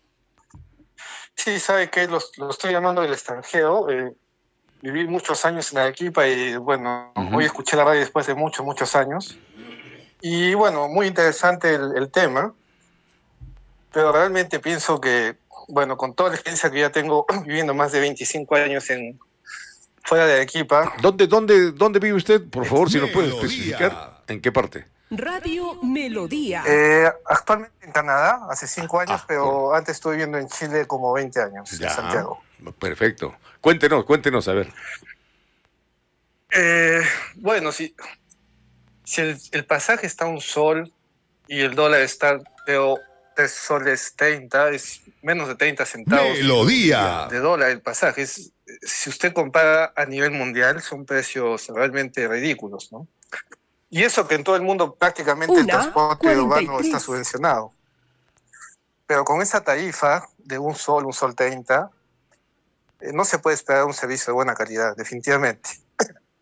Sí, sabe que lo, lo estoy llamando del extranjero. Eh, viví muchos años en Arequipa y, bueno, uh-huh. hoy escuché la radio después de muchos, muchos años. Y, bueno, muy interesante el, el tema. Pero realmente pienso que, bueno, con toda la experiencia que ya tengo viviendo más de veinticinco años en fuera de Arequipa. ¿Dónde, dónde, dónde vive usted? Por favor, si nos puede especificar. ¿En qué parte? Radio Melodía. Eh, actualmente en Canadá, hace cinco años, ah, pero por... antes estuve viviendo en Chile como veinte años, ya, en Santiago. Perfecto. Cuéntenos, cuéntenos, a ver. Eh, bueno, si, si el, el pasaje está a un sol y el dólar está, creo, tres soles treinta, es menos de treinta centavos Melodía. De, de dólar el pasaje. Es, si usted compara a nivel mundial, son precios realmente ridículos, ¿no? Y eso que en todo el mundo prácticamente Una, el transporte urbano está subvencionado. Pero con esa tarifa de un sol, un sol treinta, eh, no se puede esperar un servicio de buena calidad, definitivamente.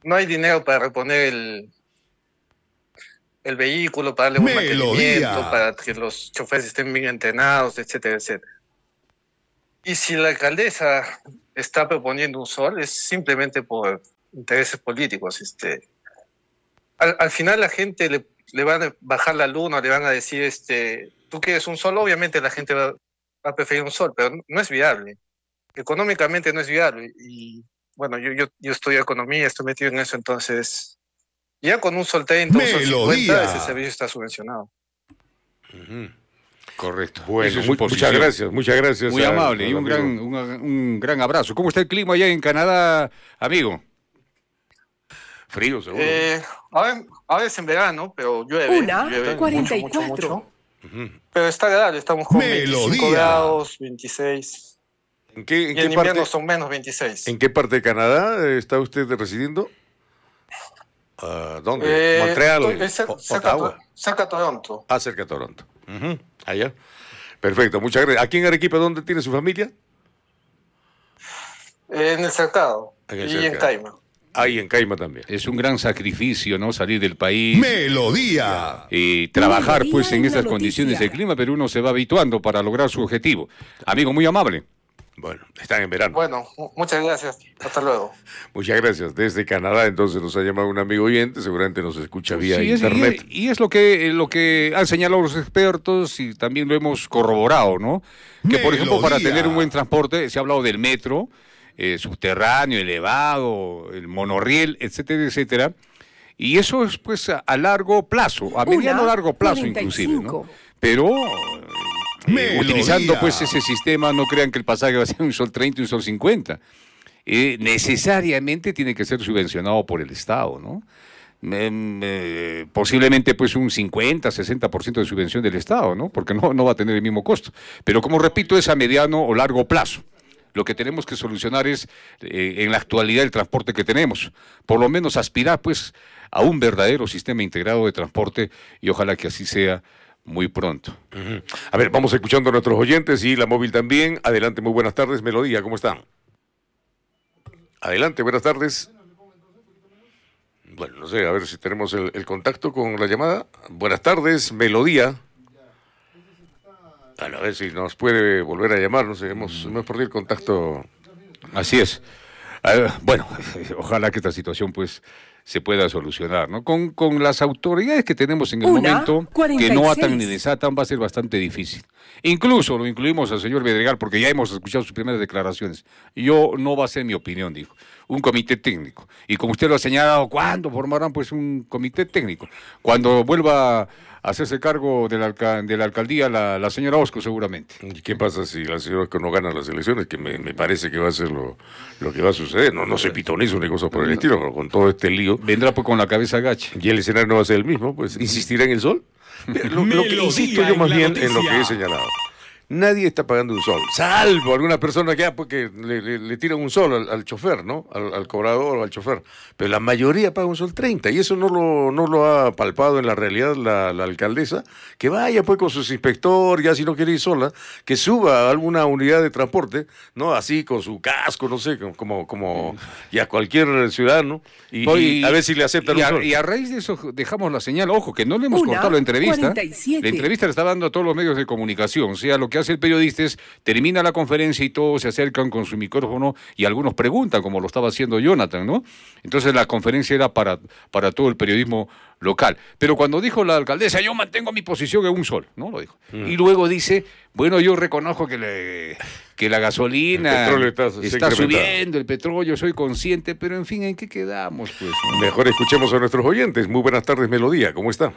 no hay dinero para reponer el, el vehículo, para darle un mantenimiento, para que los choferes estén bien entrenados, etcétera, etcétera. Y si la alcaldesa está proponiendo un sol, es simplemente por intereses políticos. Este, al, al final la gente le, le van a bajar la luna, le van a decir, este, tú quieres un sol, obviamente la gente va, va a preferir un sol, pero no es viable. Económicamente no es viable. Y bueno, yo, yo, yo estudio economía, estoy metido en eso, entonces ya con un sol treinta, un sol cincuenta, ese servicio está subvencionado. Uh-huh. Correcto. Bueno, muy, muchas gracias, muchas gracias. Muy a, amable a y un gran, un, un gran abrazo. ¿Cómo está el clima allá en Canadá, amigo? Frío, seguro. Eh, ahora, ahora es en verano, pero llueve. Una, llueve cuarenta y mucho, mucho, cuatro. mucho. Uh-huh. Pero está agradable, estamos con Melodía. veinticinco grados, veintiséis. ¿En qué, en y qué en invierno parte, son menos veintiséis. ¿En qué parte de Canadá está usted residiendo? Uh, ¿Dónde? Eh, ¿Montreal? Es cerca, Ottawa. cerca de Toronto. Ah, cerca de Toronto. Uh-huh. Allá. Perfecto, muchas gracias. ¿Aquí en Arequipa dónde tiene su familia? Eh, en el cercado. En el y cercado. en Caima. Ahí en Caima también. Es un gran sacrificio, ¿no? Salir del país. Melodía. Y trabajar, Melodía pues, en en la estas noticia. condiciones de clima, pero uno se va habituando para lograr su objetivo. Amigo, muy amable. Bueno, están en verano. Bueno, muchas gracias. Hasta luego. Muchas gracias. Desde Canadá, entonces nos ha llamado un amigo oyente, seguramente nos escucha vía Sí, es- internet. y, y es lo que, lo que han señalado los expertos y también lo hemos corroborado, ¿no? Que, por ejemplo, para Melodía. tener un buen transporte, se ha hablado del metro, eh, subterráneo, elevado, el monorriel, etcétera, etcétera. Y eso es, pues, a, a largo plazo, a mediano Una, largo plazo cuarenta y inclusive, ¿no? cinco. Pero... eh, Melodía. utilizando pues ese sistema, no crean que el pasaje va a ser un sol treinta y un sol cincuenta. Eh, necesariamente tiene que ser subvencionado por el Estado, ¿no? Eh, eh, posiblemente pues un cincuenta, sesenta por ciento de subvención del Estado, ¿no? Porque no, no va a tener el mismo costo. Pero como repito, es a mediano o largo plazo. Lo que tenemos que solucionar es, eh, en la actualidad, el transporte que tenemos. Por lo menos aspirar pues a un verdadero sistema integrado de transporte y ojalá que así sea muy pronto. Uh-huh. A ver, vamos escuchando a nuestros oyentes y la móvil también. Adelante, muy buenas tardes. Melodía, ¿cómo están? Adelante, buenas tardes. Bueno, no sé, a ver si tenemos el, el contacto con la llamada. Buenas tardes, Melodía. Bueno, a ver si nos puede volver a llamar, no sé, hemos, hemos perdido el contacto. Así es. Eh, bueno, ojalá que esta situación pues se pueda solucionar, ¿no? Con, con las autoridades que tenemos en el Una, momento, cuarenta y que no atan seis. ni desatan, va a ser bastante difícil. Incluso lo incluimos al señor Bedregal, porque ya hemos escuchado sus primeras declaraciones. Yo, no va a ser mi opinión, dijo. Un comité técnico. Y como usted lo ha señalado, ¿cuándo formarán pues un comité técnico? Cuando vuelva a hacerse cargo de la, alca de la alcaldía la, la señora Osco, seguramente. ¿Y qué pasa si la señora Osco no gana las elecciones? Que me, me parece que va a ser lo, lo que va a suceder. No, no soy pitonizo ni cosas por el estilo, pero con todo este lío. Vendrá pues con la cabeza gacha. Y el escenario no va a ser el mismo, pues insistirá en el sol. Lo, lo que insisto yo más bien en lo que he señalado. Nadie está pagando un sol, salvo alguna persona que, ah, pues, que le, le, le tiran un sol al, al chofer, ¿no? Al, al cobrador o al chofer. Pero la mayoría paga un sol treinta y eso no lo, no lo ha palpado en la realidad la, la alcaldesa. Que vaya pues con sus inspectores, ya si no quiere ir sola, que suba a alguna unidad de transporte, ¿no? Así con su casco, no sé, como, como y a cualquier ciudadano y, y a ver si le aceptan y un a, sol. y a raíz de eso dejamos la señal, ojo, que no le hemos Una, cortado la entrevista. cuarenta y siete. La entrevista la está dando a todos los medios de comunicación, o sea, lo que hace el periodista es, termina la conferencia y todos se acercan con su micrófono y algunos preguntan, como lo estaba haciendo Jonathan, ¿no? Entonces la conferencia era para, para todo el periodismo local. Pero cuando dijo la alcaldesa, yo mantengo mi posición en un sol, ¿no? Lo dijo. Mm. Y luego dice, bueno, yo reconozco que, le, que la gasolina el está, está subiendo, el petróleo, soy consciente, pero en fin, ¿en qué quedamos? Pues, ¿no? Mejor escuchemos a nuestros oyentes. Muy buenas tardes, Melodía, ¿cómo está?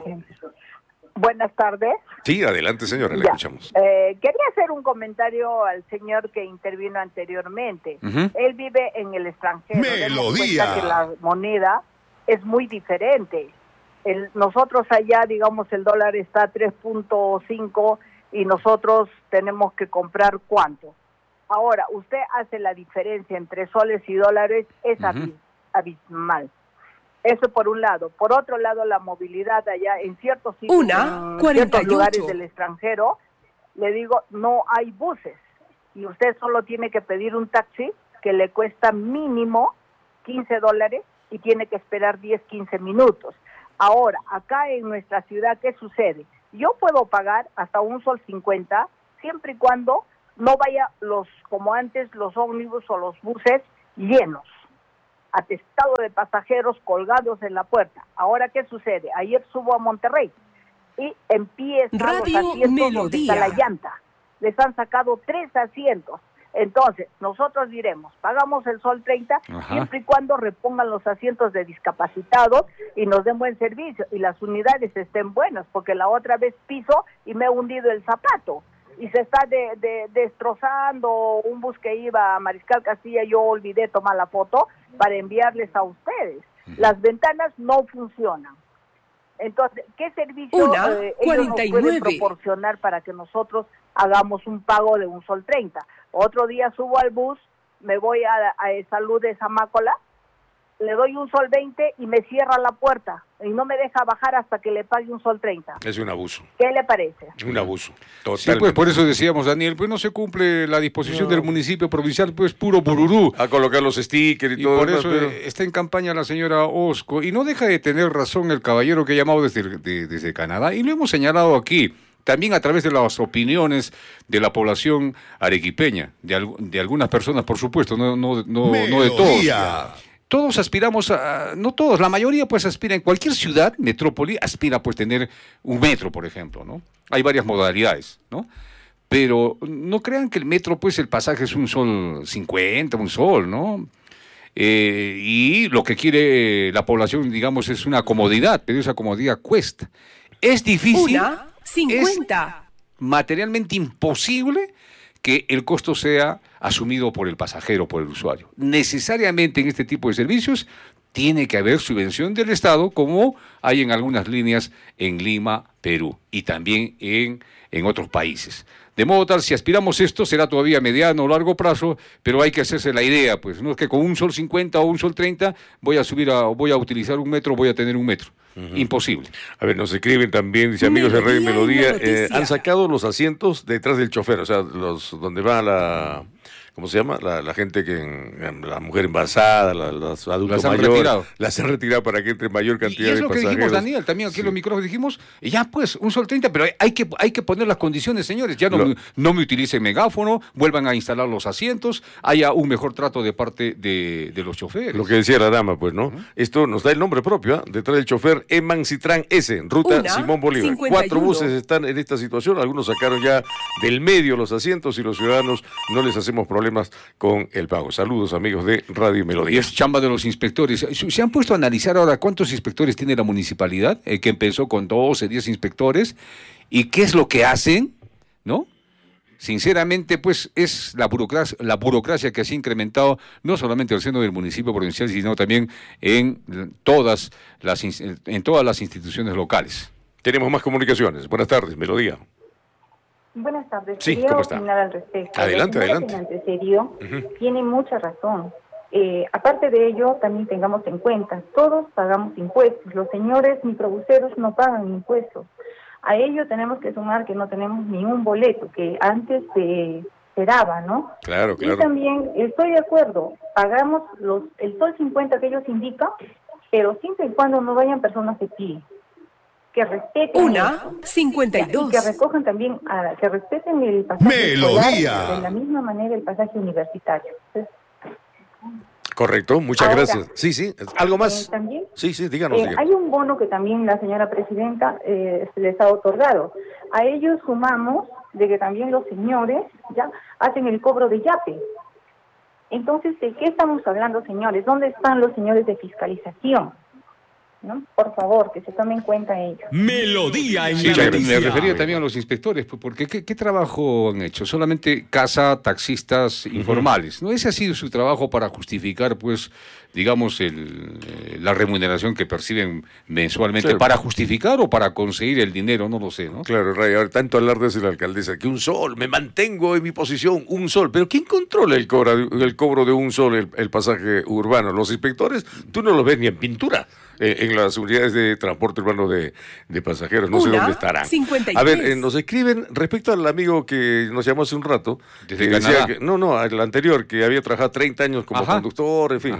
Buenas tardes. Sí, adelante, señora, le ya. escuchamos. Eh, quería hacer un comentario al señor que intervino anteriormente. Uh-huh. Él vive en el extranjero. Melodía. Que la moneda es muy diferente. El, nosotros allá, digamos, el dólar está a tres punto cinco y nosotros tenemos que comprar ¿cuánto? Ahora, usted hace la diferencia entre soles y dólares, es uh-huh. abismal. Eso por un lado. Por otro lado, la movilidad allá en ciertos sitios, Una, en cuarenta y ocho. ciertos lugares del extranjero, le digo, no hay buses. Y usted solo tiene que pedir un taxi que le cuesta mínimo quince dólares y tiene que esperar diez, quince minutos. Ahora, acá en nuestra ciudad, ¿qué sucede? Yo puedo pagar hasta un sol cincuenta, siempre y cuando no vaya los, como antes, los ómnibus o los buses llenos, atestado de pasajeros colgados en la puerta. Ahora, ¿qué sucede? Ayer subo a Monterrey y empiezan los asientos donde está la llanta. Les han sacado tres asientos. Entonces, nosotros diremos, pagamos el sol treinta, Ajá. siempre y cuando repongan los asientos de discapacitados y nos den buen servicio y las unidades estén buenas, porque la otra vez piso y me he hundido el zapato y se está de, de, destrozando un bus que iba a Mariscal Castilla. Yo olvidé tomar la foto para enviarles a ustedes. Las ventanas no funcionan. Entonces, ¿qué servicio eh, ellos nos pueden proporcionar para que nosotros hagamos un pago de un sol treinta? Otro día subo al bus, me voy a, a Salud de Zamácola, le doy un sol veinte y me cierra la puerta y no me deja bajar hasta que le pague un sol treinta. Es un abuso. ¿Qué le parece? Un abuso. Totalmente. Sí, pues por eso decíamos, Daniel, pues no se cumple la disposición no. del municipio provincial, pues puro bururú. A colocar los stickers y, y todo. Por eso pero... está en campaña la señora Osco y no deja de tener razón el caballero que ha llamado desde, de, desde Canadá y lo hemos señalado aquí. También a través de las opiniones de la población arequipeña, de, de algunas personas, por supuesto, no, no, no, no de todos. Todos aspiramos a, no todos, la mayoría pues aspira, en cualquier ciudad, metrópoli, aspira pues tener un metro, por ejemplo, ¿no? Hay varias modalidades, ¿no? Pero no crean que el metro, pues el pasaje es un sol cincuenta, un sol, ¿no? Eh, y lo que quiere la población, digamos, es una comodidad, pero esa comodidad cuesta. Es difícil. Una cincuenta. Es materialmente imposible que el costo sea asumido por el pasajero, por el usuario. Necesariamente en este tipo de servicios tiene que haber subvención del Estado, como hay en algunas líneas en Lima, Perú, y también en, en otros países. De modo tal, si aspiramos esto, será todavía mediano o largo plazo, pero hay que hacerse la idea, pues, no es que con un sol cincuenta o un sol treinta voy a subir a, voy a utilizar un metro, voy a tener un metro. Uh-huh. Imposible. A ver, nos escriben también, dice amigos de Radio Melodía, eh, han sacado los asientos detrás del chofer, o sea, los donde va la... ¿Cómo se llama? La, la gente que, en, la mujer embarazada, la, los adultos las mayores, retirado. las han retirado para que entre mayor cantidad y es de lo pasajeros. Que dijimos, Daniel, también aquí sí. En los micrófonos dijimos, ya pues, un sol treinta, pero hay que, hay que poner las condiciones, señores, ya no, lo, no me utilicen megáfono, vuelvan a instalar los asientos, haya un mejor trato de parte de, de los choferes. Lo que decía la dama, pues, ¿no? Uh-huh. Esto nos da el nombre propio, ¿eh? Detrás del chofer, Emancitran S, ruta Una, Simón Bolívar. cincuenta y uno. Cuatro buses están en esta situación, algunos sacaron ya del medio los asientos y los ciudadanos no les hacemos problemas con el pago. Saludos, amigos de Radio Melodía. Y es chamba de los inspectores. ¿Se han puesto a analizar ahora cuántos inspectores tiene la municipalidad? Eh, que empezó con doce, diez inspectores. ¿Y qué es lo que hacen? ¿No? Sinceramente, pues, es la burocracia, la burocracia que se ha incrementado no solamente en el seno del municipio provincial, sino también en todas las, en todas las instituciones locales. Tenemos más comunicaciones. Buenas tardes, Melodía. Buenas tardes. Sí, Quería ¿cómo está? opinar al respecto. Adelante, adelante. El antecedió uh-huh. tiene mucha razón. Eh, aparte de ello, también tengamos en cuenta, todos pagamos impuestos. Los señores microbuseros no pagan impuestos. A ello tenemos que sumar que no tenemos ni un boleto, que antes se, se daba, ¿no? Claro, claro. Y también estoy de acuerdo, pagamos los el sol cincuenta que ellos indican, pero siempre y cuando no vayan personas de pie. Que respeten Una cincuenta y dos. Y que recojan también, a, que respeten el pasaje Melodía. escolar, de la misma manera el pasaje universitario. Entonces, correcto, muchas ahora, gracias. Sí, sí, ¿algo más? Eh, ¿también? Sí, sí, díganos, Eh, díganos. hay un bono que también la señora presidenta eh, les ha otorgado. A ellos sumamos de que también los señores ya hacen el cobro de yape. Entonces, ¿de qué estamos hablando, señores? ¿Dónde están los señores de fiscalización? ¿No? Por favor, que se tomen en cuenta ellos. Melodía en sí, la noticia. Me refería también a los inspectores, porque ¿qué, qué trabajo han hecho? Solamente casa taxistas uh-huh. informales. ¿No ese ha sido su trabajo para justificar, pues, digamos, el, eh, la remuneración que perciben mensualmente? Claro. ¿Para justificar o para conseguir el dinero? No lo sé, ¿no? Claro, Ray, ahora tanto hablar de la alcaldesa, que un sol, me mantengo en mi posición, un sol. Pero ¿quién controla el, cobra, el cobro de un sol, el, el pasaje urbano? Los inspectores, tú no los ves ni en pintura. Eh, en las unidades de transporte urbano de, de pasajeros, no Una, sé dónde estarán. cincuenta y tres. A ver, eh, nos escriben respecto al amigo que nos llamó hace un rato. Desde que Canadá. decía que, no, no, al anterior, que había trabajado treinta años como Ajá. conductor, en fin. Ajá. Bueno,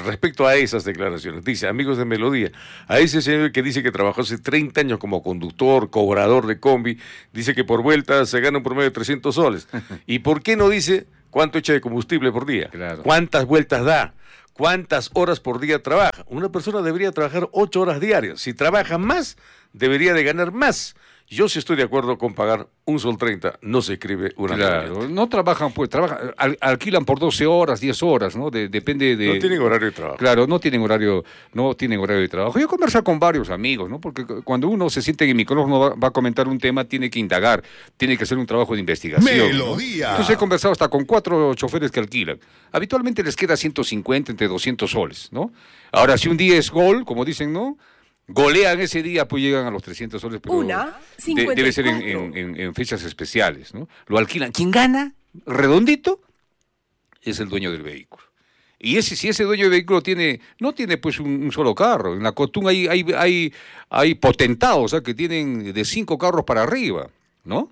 respecto a esas declaraciones. Dice, amigos de Melodía, a ese señor que dice que trabajó hace treinta años como conductor, cobrador de combi, dice que por vuelta se gana un promedio de trescientos soles. ¿Y por qué no dice cuánto echa de combustible por día? Claro. ¿Cuántas vueltas da? ¿Cuántas horas por día trabaja? Una persona debería trabajar ocho horas diarias. Si trabaja más, debería de ganar más. Yo sí estoy de acuerdo con pagar un sol treinta, no se escribe una Claro, camioneta. no trabajan, pues, trabajan, al, alquilan por doce horas, diez horas, ¿no? De, depende de... No tienen horario de trabajo. Claro, no tienen horario, no tienen horario de trabajo. Yo he conversado con varios amigos, ¿no? Porque cuando uno se siente que el micrófono va, va a comentar un tema, tiene que indagar, tiene que hacer un trabajo de investigación. Melodía. ¿no? Entonces he conversado hasta con cuatro choferes que alquilan. Habitualmente les queda ciento cincuenta, entre doscientos soles, ¿no? Ahora, si un día es gol, como dicen, ¿no? Golean ese día, pues llegan a los trescientos soles, pero Una, de- debe ser en, en- en- en fechas especiales, ¿no? Lo alquilan. ¿Quién gana? Redondito es el dueño del vehículo. Y ese, si ese dueño del vehículo tiene, no tiene pues un, un solo carro. En la Cotún hay, hay, hay, hay potentados, o sea, que tienen de cinco carros para arriba, ¿no?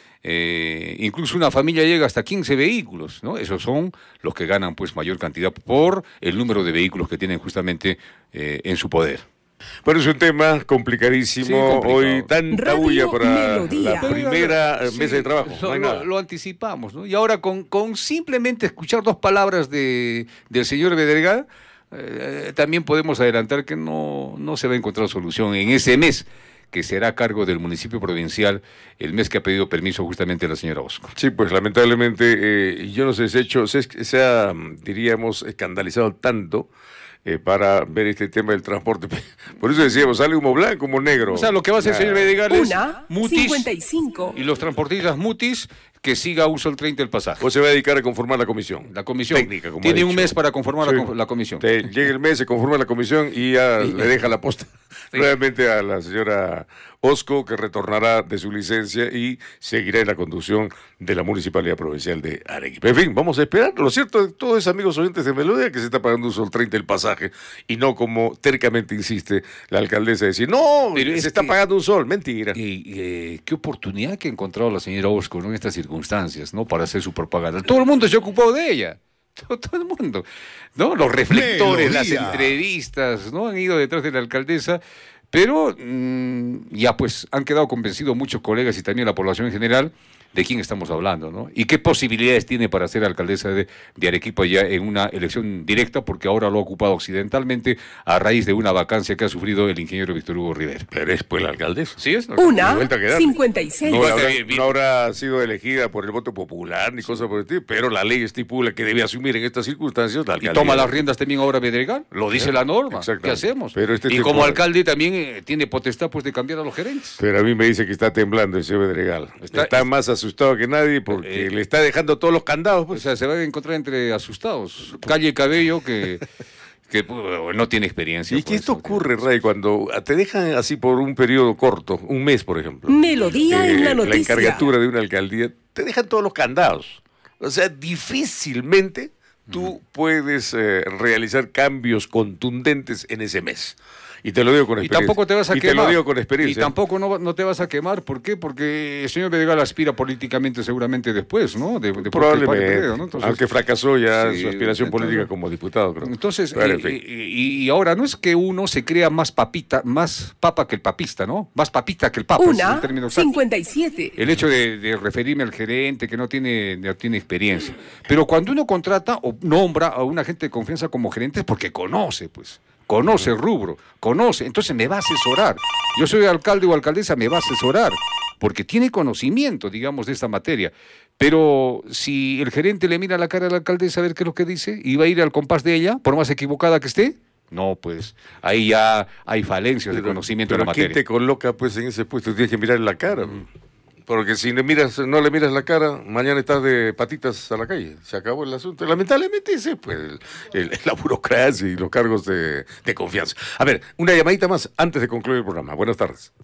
Eh, incluso una familia llega hasta quince vehículos, ¿no? Esos son los que ganan pues mayor cantidad por el número de vehículos que tienen justamente eh, en su poder. Bueno, es un tema complicadísimo. Sí, complicado. Hoy tanta Radio bulla para Melodía. la primera eh, Sí, mesa de trabajo. Lo, No hay lo- nada. lo anticipamos, ¿no? Y ahora con, con simplemente escuchar dos palabras de, del señor Bedregal, eh, también podemos adelantar que no, no se va a encontrar solución en ese mes, que será a cargo del municipio provincial, el mes que ha pedido permiso justamente la señora Osco. Sí, pues lamentablemente, eh, yo no sé, se ha hecho, se, se ha, diríamos, escandalizado tanto eh, para ver este tema del transporte. Por eso decíamos, sale humo blanco, humo negro. O sea, lo que va a hacer el señor Bedregal es Una, mutis cincuenta y cinco. y los transportistas mutis que siga un sol treinta el pasaje. O se va a dedicar a conformar la comisión. La comisión Técnica, como tiene ha un dicho. mes para conformar Sí. la, co- la comisión. Te- llega el mes, se conforma la comisión y ya le deja la posta Sí. nuevamente a la señora Osco, que retornará de su licencia y seguirá en la conducción de la Municipalidad Provincial de Arequipa. En fin, vamos a esperar. Lo cierto de todos es, amigos oyentes de Melodía, que se está pagando un sol treinta el pasaje y no como tercamente insiste la alcaldesa de decir, no, Pero se es está que- pagando un sol. Mentira. Y, eh, qué oportunidad que ha encontrado la señora Osco, ¿no? En estas circunstancias, ¿no? Para hacer su propaganda. Todo el mundo se ha ocupado de ella. Todo, todo el mundo. ¿No? Los reflectores, Melodía. las entrevistas, ¿no? Han ido detrás de la alcaldesa. Pero mm, ya pues han quedado convencidos muchos colegas y también la población en general de quién estamos hablando, ¿no? Y qué posibilidades tiene para ser alcaldesa de, de Arequipa ya en una elección directa, porque ahora lo ha ocupado occidentalmente a raíz de una vacancia que ha sufrido el ingeniero Víctor Hugo Rivera. Pero es pues la alcaldesa. ¿Sí es? Una, Y vuelta a quedar. cincuenta y seis. No, Igual habrá, que bien- no habrá sido elegida por el voto popular ni cosas por el estilo, pero la ley estipula que debe asumir en estas circunstancias la Y alcaldía. toma las riendas también ahora Bedregal, lo dice la norma. ¿Qué Exactamente. hacemos? Pero este y tipo como de- alcalde también eh, tiene potestad pues de cambiar a los gerentes. Pero a mí me dice que está temblando el señor Bedregal. Está, Está- más asustado que nadie porque Eh, le está dejando todos los candados. O Pues. sea, se va a encontrar entre asustados. Calle el Cabello que, que pues, no tiene experiencia. ¿Y por que esto eso. ocurre, Ray, cuando te dejan así por un periodo corto, un mes, por ejemplo? Melodía en la eh, noticia. encargatura de una alcaldía, te dejan todos los candados. O sea, difícilmente tú puedes eh, realizar cambios contundentes en ese mes. Y te lo digo con Y experiencia. tampoco te vas a y quemar. te lo digo con Y experiencia. tampoco no, no te vas a quemar. ¿Por qué? Porque el señor Bedregal aspira políticamente seguramente después, ¿no? De, de Probablemente, creo, ¿no? Entonces, aunque fracasó ya sí, su aspiración entonces- política como diputado, creo. Entonces, Pero, eh, en fin. y, y ahora no es que uno se crea más papita, más papa que el papista, ¿no? Más papita que el papa. ese es el Una, término exacto. cincuenta y siete. El hecho de, de referirme al gerente que no tiene, no tiene experiencia. Pero cuando uno contrata o nombra a un agente de confianza como gerente es porque conoce, pues. Conoce el rubro, conoce. Entonces me va a asesorar. Yo soy alcalde o alcaldesa, me va a asesorar. Porque tiene conocimiento, digamos, de esta materia. Pero si el gerente le mira la cara a la alcaldesa a ver qué es lo que dice y va a ir al compás de ella, por más equivocada que esté, no, pues ahí ya hay falencias de Pero- conocimiento pero de la ¿quién materia. te coloca pues en ese puesto? Tienes que mirar la cara. Porque si le miras, no le miras la cara, mañana estás de patitas a la calle. Se acabó el asunto. Lamentablemente ese pues el- el- la burocracia y los cargos de, de confianza. A ver, una llamadita más antes de concluir el programa. Buenas tardes.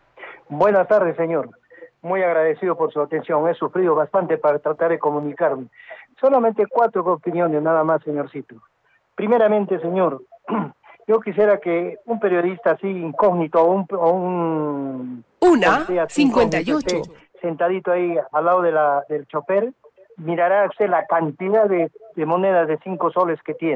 Buenas tardes, señor. Muy agradecido por su atención. He sufrido bastante para tratar de comunicarme. Solamente cuatro opiniones, nada más, señorcito. Primeramente, señor, yo quisiera que un periodista así incógnito o un... O un Una, policía así cincuenta y incógnito ocho. esté sentadito ahí al lado de la, del chofer, mirará usted la cantidad de, de monedas de cinco soles que tiene.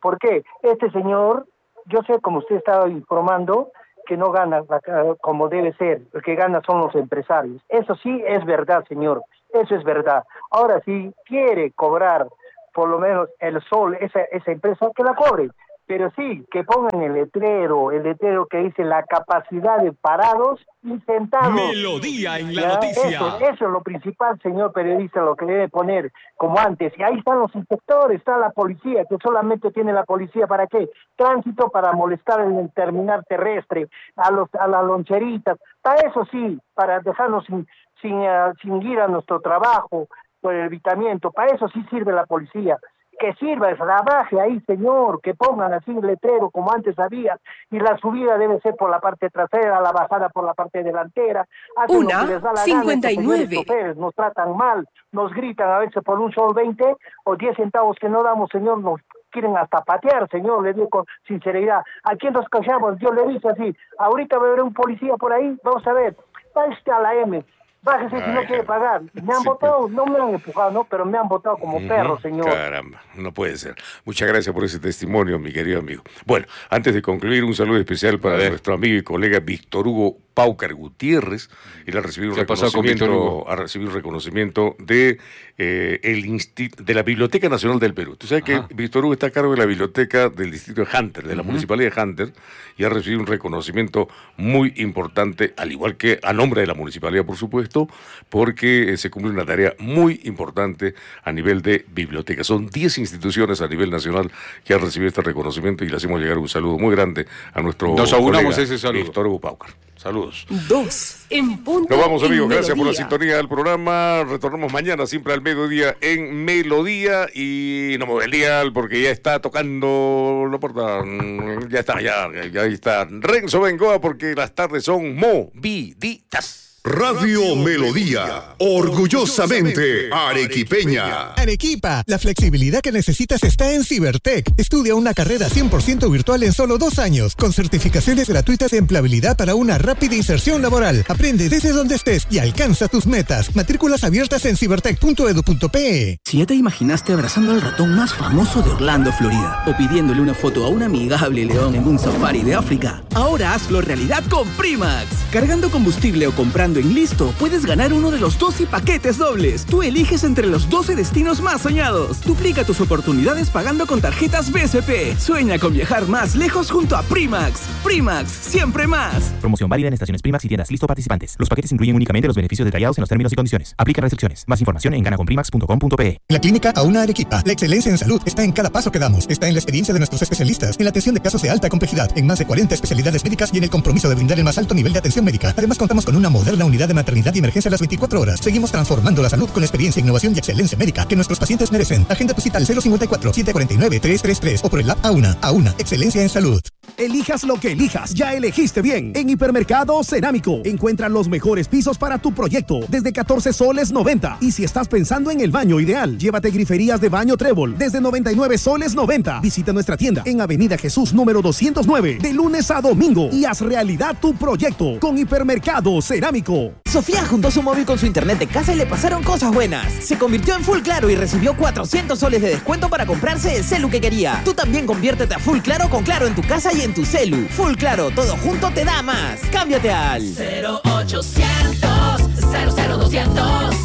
¿Por qué? Este señor, yo sé, como usted estaba informando, que no gana como debe ser, el que gana son los empresarios. Eso sí es verdad, señor, eso es verdad. Ahora, si quiere cobrar por lo menos el sol, esa, esa empresa, que la cobre. Pero sí, que pongan el letrero, el letrero que dice la capacidad de parados y sentados. Melodía en la ¿Ya? noticia. Eso, eso es lo principal, señor periodista, lo que debe poner como antes. Y ahí están los inspectores, está la policía, que solamente tiene la policía, ¿para qué? Tránsito para molestar en el terminal terrestre, a los a las loncheritas. Para eso sí, para dejarnos sin, sin, uh, sin ir a nuestro trabajo por el evitamiento. Para eso sí sirve la policía. Que sirva, trabaje ahí, señor, que pongan así el letrero como antes había, y la subida debe ser por la parte trasera, la bajada por la parte delantera. Hacen Una, lo que les da la cincuenta y gana, nueve. estos señores choferes nos tratan mal, nos gritan a veces por un sol veinte o diez centavos que no damos, señor, nos quieren hasta patear, señor, le digo con sinceridad. Aquí nos callamos, yo le dije así, ahorita va a haber un policía por ahí, vamos a ver, váyase a la M, bájese si no quiere pagar. Me han Sí, votado, no me han empujado, no, pero me han votado como Ujú. perro, señor. Caramba, no puede ser. Muchas gracias por ese testimonio, mi querido amigo. Bueno, antes de concluir, un saludo especial para nuestro amigo y colega Víctor Hugo Paucar Gutiérrez. Él ha recibido un ¿Qué ha pasado con Víctor reconocimiento, Hugo? ha recibido un reconocimiento de eh, el Insti- de la Biblioteca Nacional del Perú. Tú sabes Ajá. que Víctor Hugo está a cargo de la biblioteca del distrito de Hunter, de la Ujú. municipalidad de Hunter, y ha recibido un reconocimiento muy importante, al igual que a nombre de la municipalidad, por supuesto, porque eh, se cumple una tarea muy importante a nivel de biblioteca. Son diez instituciones a nivel nacional que han recibido este reconocimiento y le hacemos llegar un saludo muy grande a nuestro Nos aunamos colega ese saludo. Víctor Hugo Paucar. Saludos. Dos. En punto. Nos vamos, en amigos. Gracias por la Melodía. sintonía del programa. Retornamos mañana, siempre al mediodía, en Melodía. Y no mueve el dial porque ya está tocando la puerta. Mm, Ya está, ya, ya ahí está Renzo Bengoa, porque las tardes son moviditas. Radio Melodía, orgullosamente arequipeña. Arequipa, la flexibilidad que necesitas está en Cibertech. Estudia una carrera cien por ciento virtual en solo dos años, con certificaciones gratuitas de empleabilidad para una rápida inserción laboral. Aprende desde donde estés y alcanza tus metas. Matrículas abiertas en cibertech punto edu punto pe. Si ya te imaginaste abrazando al ratón más famoso de Orlando, Florida, o pidiéndole una foto a un amigable león en un safari de África, ahora hazlo realidad con Primax. Cargando combustible o comprando en Listo, puedes ganar uno de los doce paquetes dobles. Tú eliges entre los doce destinos más soñados. Duplica tus oportunidades pagando con tarjetas B C P. Sueña con viajar más lejos junto a Primax. Primax, siempre más. Promoción válida en estaciones Primax y tiendas Listo participantes. Los paquetes incluyen únicamente los beneficios detallados en los términos y condiciones. Aplica restricciones. Más información en ganaconprimax punto com punto pe. La clínica Auna Arequipa. La excelencia en salud está en cada paso que damos. Está en la experiencia de nuestros especialistas, en la atención de casos de alta complejidad, en más de cuarenta especialidades médicas y en el compromiso de brindar el más alto nivel de atención médica. Además, contamos con una moderna unidad de maternidad y emergencia a las veinticuatro horas. Seguimos transformando la salud con la experiencia, innovación y excelencia médica que nuestros pacientes merecen. Agenda tu cita al cero cincuenta y cuatro, setecientos cuarenta y nueve, trescientos treinta y tres o por el app Auna. Auna, excelencia en salud. Elijas lo que elijas, ya elegiste bien. En Hipermercado Cerámico encuentra los mejores pisos para tu proyecto desde catorce soles noventa. Y si estás pensando en el baño ideal, llévate griferías de baño Trébol desde noventa y nueve soles noventa. Visita nuestra tienda en Avenida Jesús número doscientos nueve de lunes a domingo y haz realidad tu proyecto con Hipermercado Cerámico. Sofía juntó su móvil con su internet de casa y le pasaron cosas buenas. Se convirtió en Full Claro y recibió cuatrocientos soles de descuento para comprarse el celu que quería. Tú también conviértete a Full Claro con Claro en tu casa y en tu celu. Full Claro, todo junto te da más. Cámbiate al cero ochocientos, cero cero doscientos.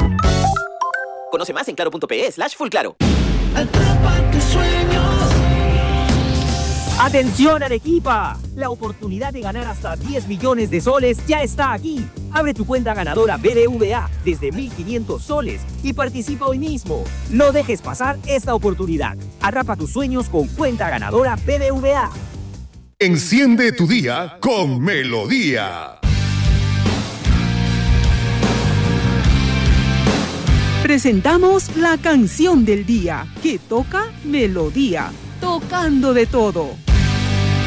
Conoce más en claro punto pe slash full claro. Atrapa tus sueños. ¡Atención, Arequipa! La oportunidad de ganar hasta diez millones de soles ya está aquí. Abre tu cuenta ganadora B B V A desde mil quinientos soles y participa hoy mismo. No dejes pasar esta oportunidad. Atrapa tus sueños con cuenta ganadora B B V A. Enciende tu día con Melodía. Presentamos la canción del día que toca Melodía, tocando de todo.